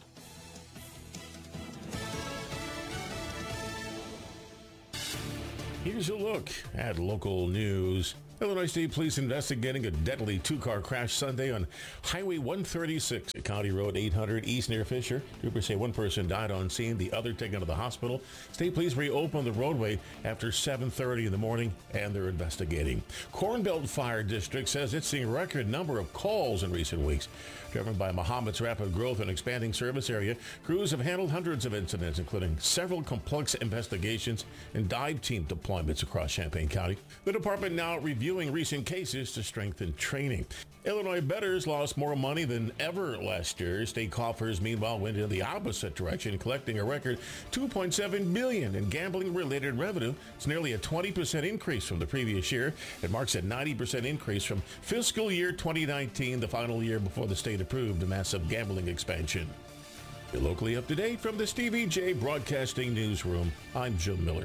Here's a look at local news. Illinois State Police investigating a deadly two-car crash Sunday on Highway one thirty-six, County Road eight hundred east near Fisher. Troopers say one person died on scene, the other taken to the hospital. State Police reopened the roadway after seven thirty in the morning, and they're investigating. Corn Belt Fire District says it's seeing a record number of calls in recent weeks. Driven by Mahomet's rapid growth and expanding service area, crews have handled hundreds of incidents, including several complex investigations and dive team deployments across Champaign County. The department now reviewing recent cases to strengthen training. Illinois bettors lost more money than ever last year. State coffers, meanwhile, went in the opposite direction, collecting a record two point seven billion dollars in gambling-related revenue. It's nearly a twenty percent increase from the previous year. It marks a ninety percent increase from fiscal year twenty nineteen, the final year before the state approved a massive gambling expansion. You're locally up to date from the Stevie J Broadcasting Newsroom. I'm Jim Miller.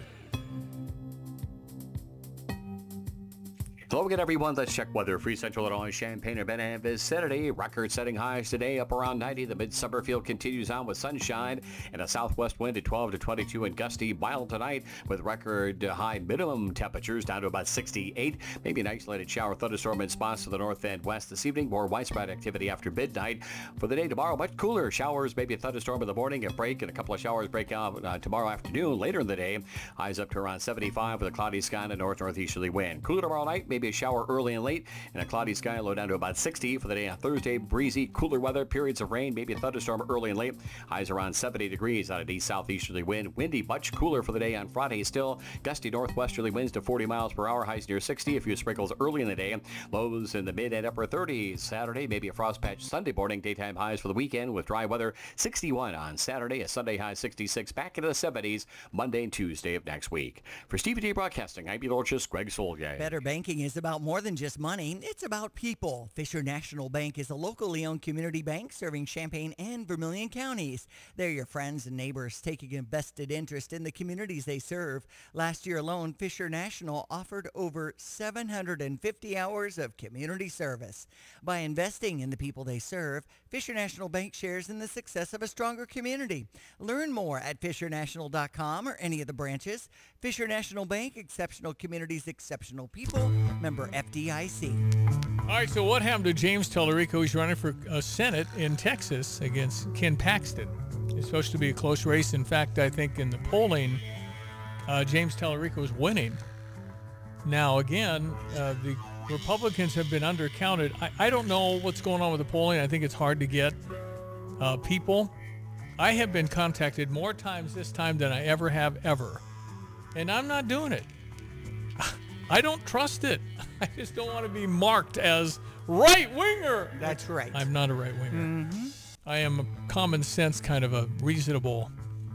Hello again, everyone. Let's check weather. Free Central Illinois, Champaign-Urbana vicinity. Record-setting highs today up around ninety. The mid-summer field continues on with sunshine and a southwest wind at twelve to twenty-two and gusty. Mild tonight with record high minimum temperatures down to about sixty-eight. Maybe an isolated shower thunderstorm in spots to the north and west this evening. More widespread activity after midnight. For the day tomorrow, much cooler. Showers, maybe a thunderstorm in the morning, a break, and a couple of showers break out uh, tomorrow afternoon. Later in the day, highs up to around seventy-five with a cloudy sky and a north-northeasterly wind. Cooler tomorrow night, maybe a shower early and late, and a cloudy sky, low down to about sixty. For the day on Thursday, breezy, cooler weather, periods of rain, maybe a thunderstorm early and late. Highs around seventy degrees out of east southeasterly wind. Windy, much cooler for the day on Friday still. Gusty northwesterly winds to forty miles per hour, highs near sixty. A few sprinkles early in the day. Lows in the mid and upper thirties. Saturday, maybe a frost patch Sunday morning. Daytime highs for the weekend with dry weather. sixty-one on Saturday, a Sunday high sixty-six. Back into the seventies Monday and Tuesday of next week. For Stevie J Broadcasting, I'm Elorchis Greg Solgay. Better Banking is is about more than just money. It's about people. Fisher National Bank is a locally owned community bank serving Champaign and Vermilion counties. They're your friends and neighbors taking a vested interest in the communities they serve. Last year alone, Fisher National offered over seven hundred fifty hours of community service. By investing in the people they serve, Fisher National Bank shares in the success of a stronger community. Learn more at fisher national dot com or any of the branches. Fisher National Bank, exceptional communities, exceptional people. Member F D I C. All right, so what happened to James Tallarico? He's running for uh, Senate in Texas against Ken Paxton. It's supposed to be a close race. In fact, I think in the polling, uh, James Tallarico is winning. Now, again, uh, the Republicans have been undercounted. I, I don't know what's going on with the polling. I think it's hard to get uh, people. I have been contacted more times this time than I ever have ever. And I'm not doing it. I don't trust it. I just don't want to be marked as right-winger. That's right. I'm not a right-winger. Mm-hmm. I am a common sense kind of a reasonable,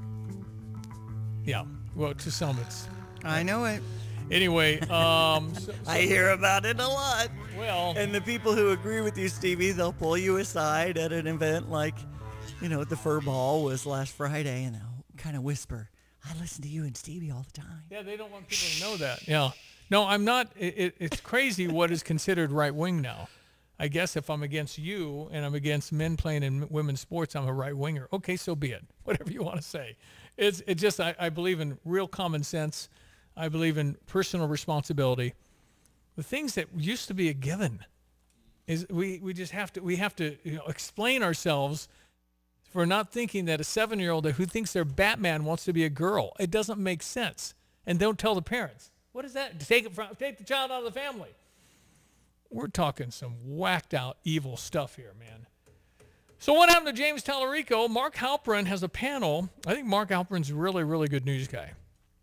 yeah, well, to some it's. I know it. Anyway, um, so, so, I hear about it a lot. Well, and the people who agree with you, Stevie, they'll pull you aside at an event like, you know, the Fur Ball was last Friday, and they'll kind of whisper, I listen to you and Stevie all the time. Yeah, they don't want people to know that. Yeah. No, I'm not. It, it, it's crazy what is considered right wing now. I guess if I'm against you and I'm against men playing in women's sports, I'm a right winger. Okay, so be it. Whatever you want to say. It's it just I, I believe in real common sense. I believe in personal responsibility. The things that used to be a given is we, we just have to we have to you know, explain ourselves for not thinking that a seven-year-old who thinks they're Batman wants to be a girl. It doesn't make sense. And don't tell the parents. What is that? Take it from take the child out of the family. We're talking some whacked out evil stuff here, man. So what happened to James Tallarico? Mark Halperin has a panel. I think Mark Halperin's a really, really good news guy.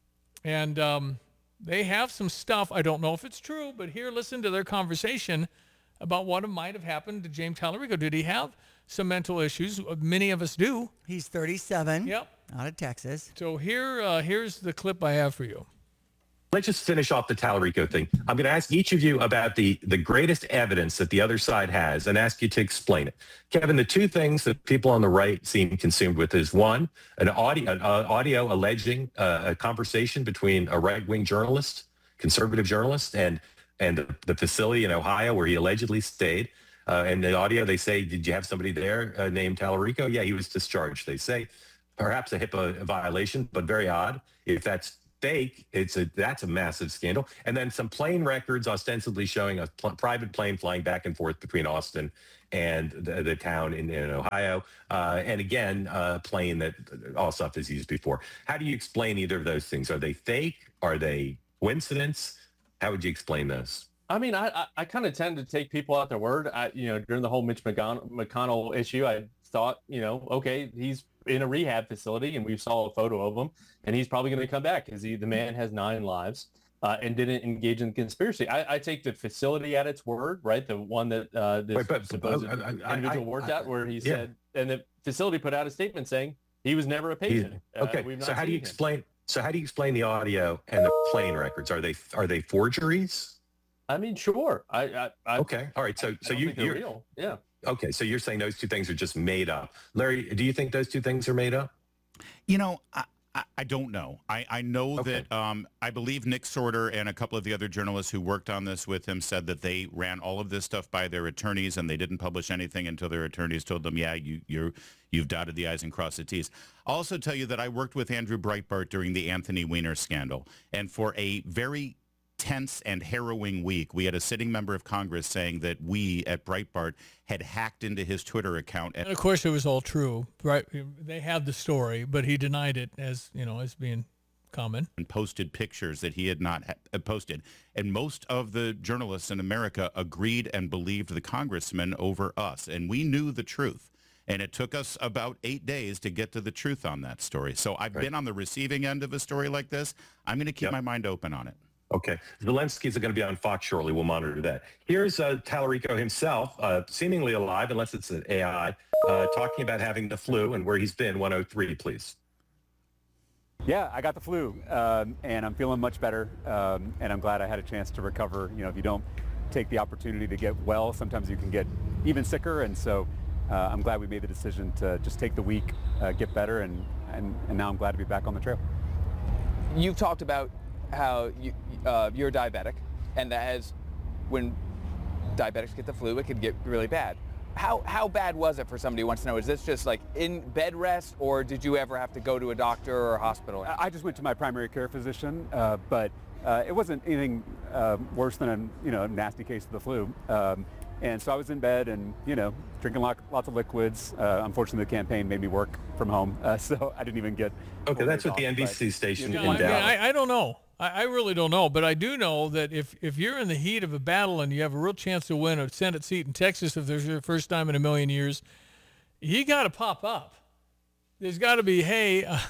And um, they have some stuff. I don't know if it's true, but here, listen to their conversation about what might have happened to James Tallarico. Did he have some mental issues? Many of us do. He's thirty-seven. Yep. Out of Texas. So here, uh, here's the clip I have for you. Let's just finish off the Tallarico thing. I'm going to ask each of you about the, the greatest evidence that the other side has and ask you to explain it. Kevin, the two things that people on the right seem consumed with is one, an audio, an audio alleging uh, a conversation between a right-wing journalist, conservative journalist, and and the, the facility in Ohio where he allegedly stayed. Uh, and the audio, they say, did you have somebody there uh, named Tallarico? Yeah, he was discharged, they say. Perhaps a HIPAA violation, but very odd. If that's fake, it's a that's a massive scandal. And then some plane records ostensibly showing a pl- private plane flying back and forth between Austin and the, the town in, in Ohio. Uh, and again, a plane that all stuff is used before. How do you explain either of those things? Are they fake? Are they coincidence? How would you explain those? I mean, I I, I kind of tend to take people at their word. I, you know, during the whole Mitch McConnell, McConnell issue, I thought, you know, okay, he's in a rehab facility and we saw a photo of him and he's probably going to come back because he the man has nine lives uh, and didn't engage in conspiracy. I, I take the facility at its word, right? The one that uh, this Wait, but, supposed uh, I, I, individual I, worked I, at where he yeah. said, and the facility put out a statement saying he was never a patient. He, okay, uh, we've not so how do you seen him. explain? So how do you explain the audio and the plane records? Are they are they forgeries? I mean, sure. I, I, I okay, all right. So I, so I you think they're you're real. Yeah. Okay, so you're saying those two things are just made up. Larry, do you think those two things are made up? You know, I, I, I don't know. I, I know Okay. that um, I believe Nick Sorter and a couple of the other journalists who worked on this with him said that they ran all of this stuff by their attorneys and they didn't publish anything until their attorneys told them, yeah, you, you're, you've dotted the I's and crossed the T's. I'll also tell you that I worked with Andrew Breitbart during the Anthony Weiner scandal. And for a very tense and harrowing week, we had a sitting member of Congress saying that we at Breitbart had hacked into his Twitter account. And of course, it was all true, right? They had the story, but he denied it as, you know, as being common. And posted pictures that he had not ha- posted. And most of the journalists in America agreed and believed the congressman over us. And we knew the truth. And it took us about eight days to get to the truth on that story. So I've Right. been on the receiving end of a story like this. I'm going to keep Yep. my my mind open on it. Okay. Zelensky's going to be on Fox shortly. We'll monitor that. Here's uh, Tallarico himself, uh, seemingly alive, unless it's an A I, uh, talking about having the flu and where he's been. one oh three, please. Yeah, I got the flu, um, and I'm feeling much better, um, and I'm glad I had a chance to recover. You know, if you don't take the opportunity to get well, sometimes you can get even sicker, and so uh, I'm glad we made the decision to just take the week, uh, get better, and, and, and now I'm glad to be back on the trail. You've talked about how you, uh, you're diabetic, and that as when diabetics get the flu, it could get really bad. How how bad was it for somebody who wants to know? Is this just like in bed rest, or did you ever have to go to a doctor or a hospital? I just went to my primary care physician, uh, but uh, it wasn't anything uh, worse than a you know nasty case of the flu. Um, and so I was in bed and you know drinking lot, lots of liquids. Uh, unfortunately, the campaign made me work from home, uh, so I didn't even get. Okay, that's what off, the N B C but, station you in know, I, mean, I, I don't know. I, I really don't know, but I do know that if, if you're in the heat of a battle and you have a real chance to win a Senate seat in Texas, if there's your first time in a million years, you got to pop up. There's got to be, hey, uh,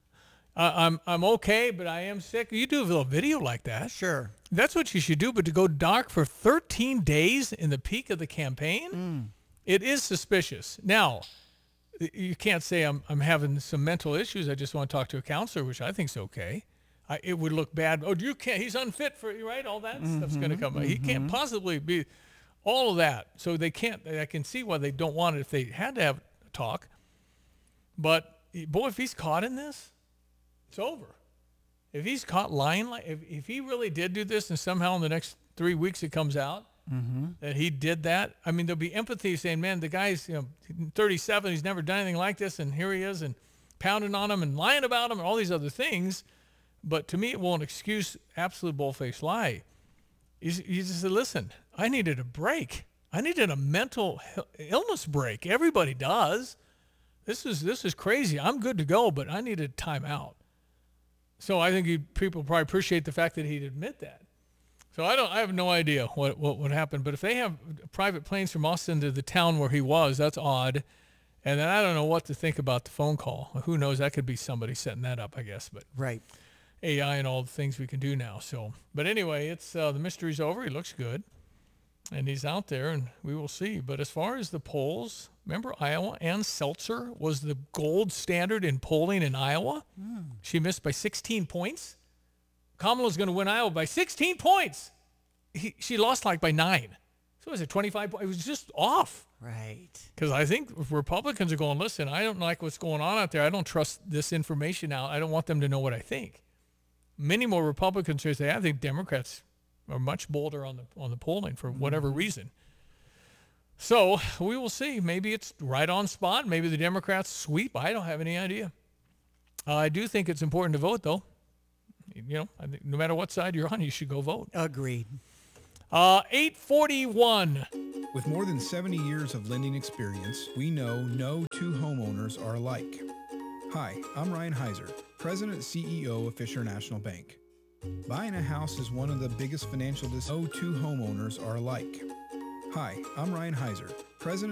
I'm I'm okay, but I am sick. You do a little video like that. Sure. That's what you should do, but to go dark for thirteen days in the peak of the campaign, Mm. it is suspicious. Now, you can't say I'm I'm having some mental issues. I just want to talk to a counselor, which I think is okay. I, it would look bad. Oh, you can't. He's unfit for you, right? All that mm-hmm, stuff's going to come. Mm-hmm. He can't possibly be all of that. So they can't. I can see why they don't want it if they had to have a talk. But boy, if he's caught in this, it's over. If he's caught lying, like if if he really did do this, and somehow in the next three weeks it comes out mm-hmm. that he did that, I mean, there'll be empathy saying, "Man, the guy's you know thirty-seven. He's never done anything like this, and here he is, and pounding on him and lying about him and all these other things." But to me, it won't excuse absolute bull-faced lie. You, you just say, listen, I needed a break. I needed a mental illness break. Everybody does. This is this is crazy. I'm good to go, but I needed time out. So I think he, people probably appreciate the fact that he'd admit that. So I don't. I have no idea what what would happen. But if they have private planes from Austin to the town where he was, that's odd. And then I don't know what to think about the phone call. Who knows? That could be somebody setting that up, I guess. But right. A I and all the things we can do now. So, but anyway, it's uh, the mystery's over. He looks good, and he's out there, and we will see. But as far as the polls, remember Iowa? Ann Seltzer was the gold standard in polling in Iowa. Mm. She missed by sixteen points. Kamala's going to win Iowa by sixteen points. He, she lost like by nine. So was it twenty-five points? It was just off. Right. Because I think if Republicans are going, listen, I don't like what's going on out there. I don't trust this information out. I don't want them to know what I think. Many more Republicans are saying, I think Democrats are much bolder on the on the polling for whatever mm-hmm. reason. So we will see. Maybe it's right on spot. Maybe the Democrats sweep. I don't have any idea. Uh, I do think it's important to vote, though. You know, I think no matter what side you're on, you should go vote. Agreed. Uh, eight forty-one. With more than seventy years of lending experience, we know no two homeowners are alike. Hi, I'm Ryan Heiser, President and C E O of Fisher National Bank. Buying a house is one of the biggest financial decisions. No two homeowners are alike. Hi, I'm Ryan Heiser, President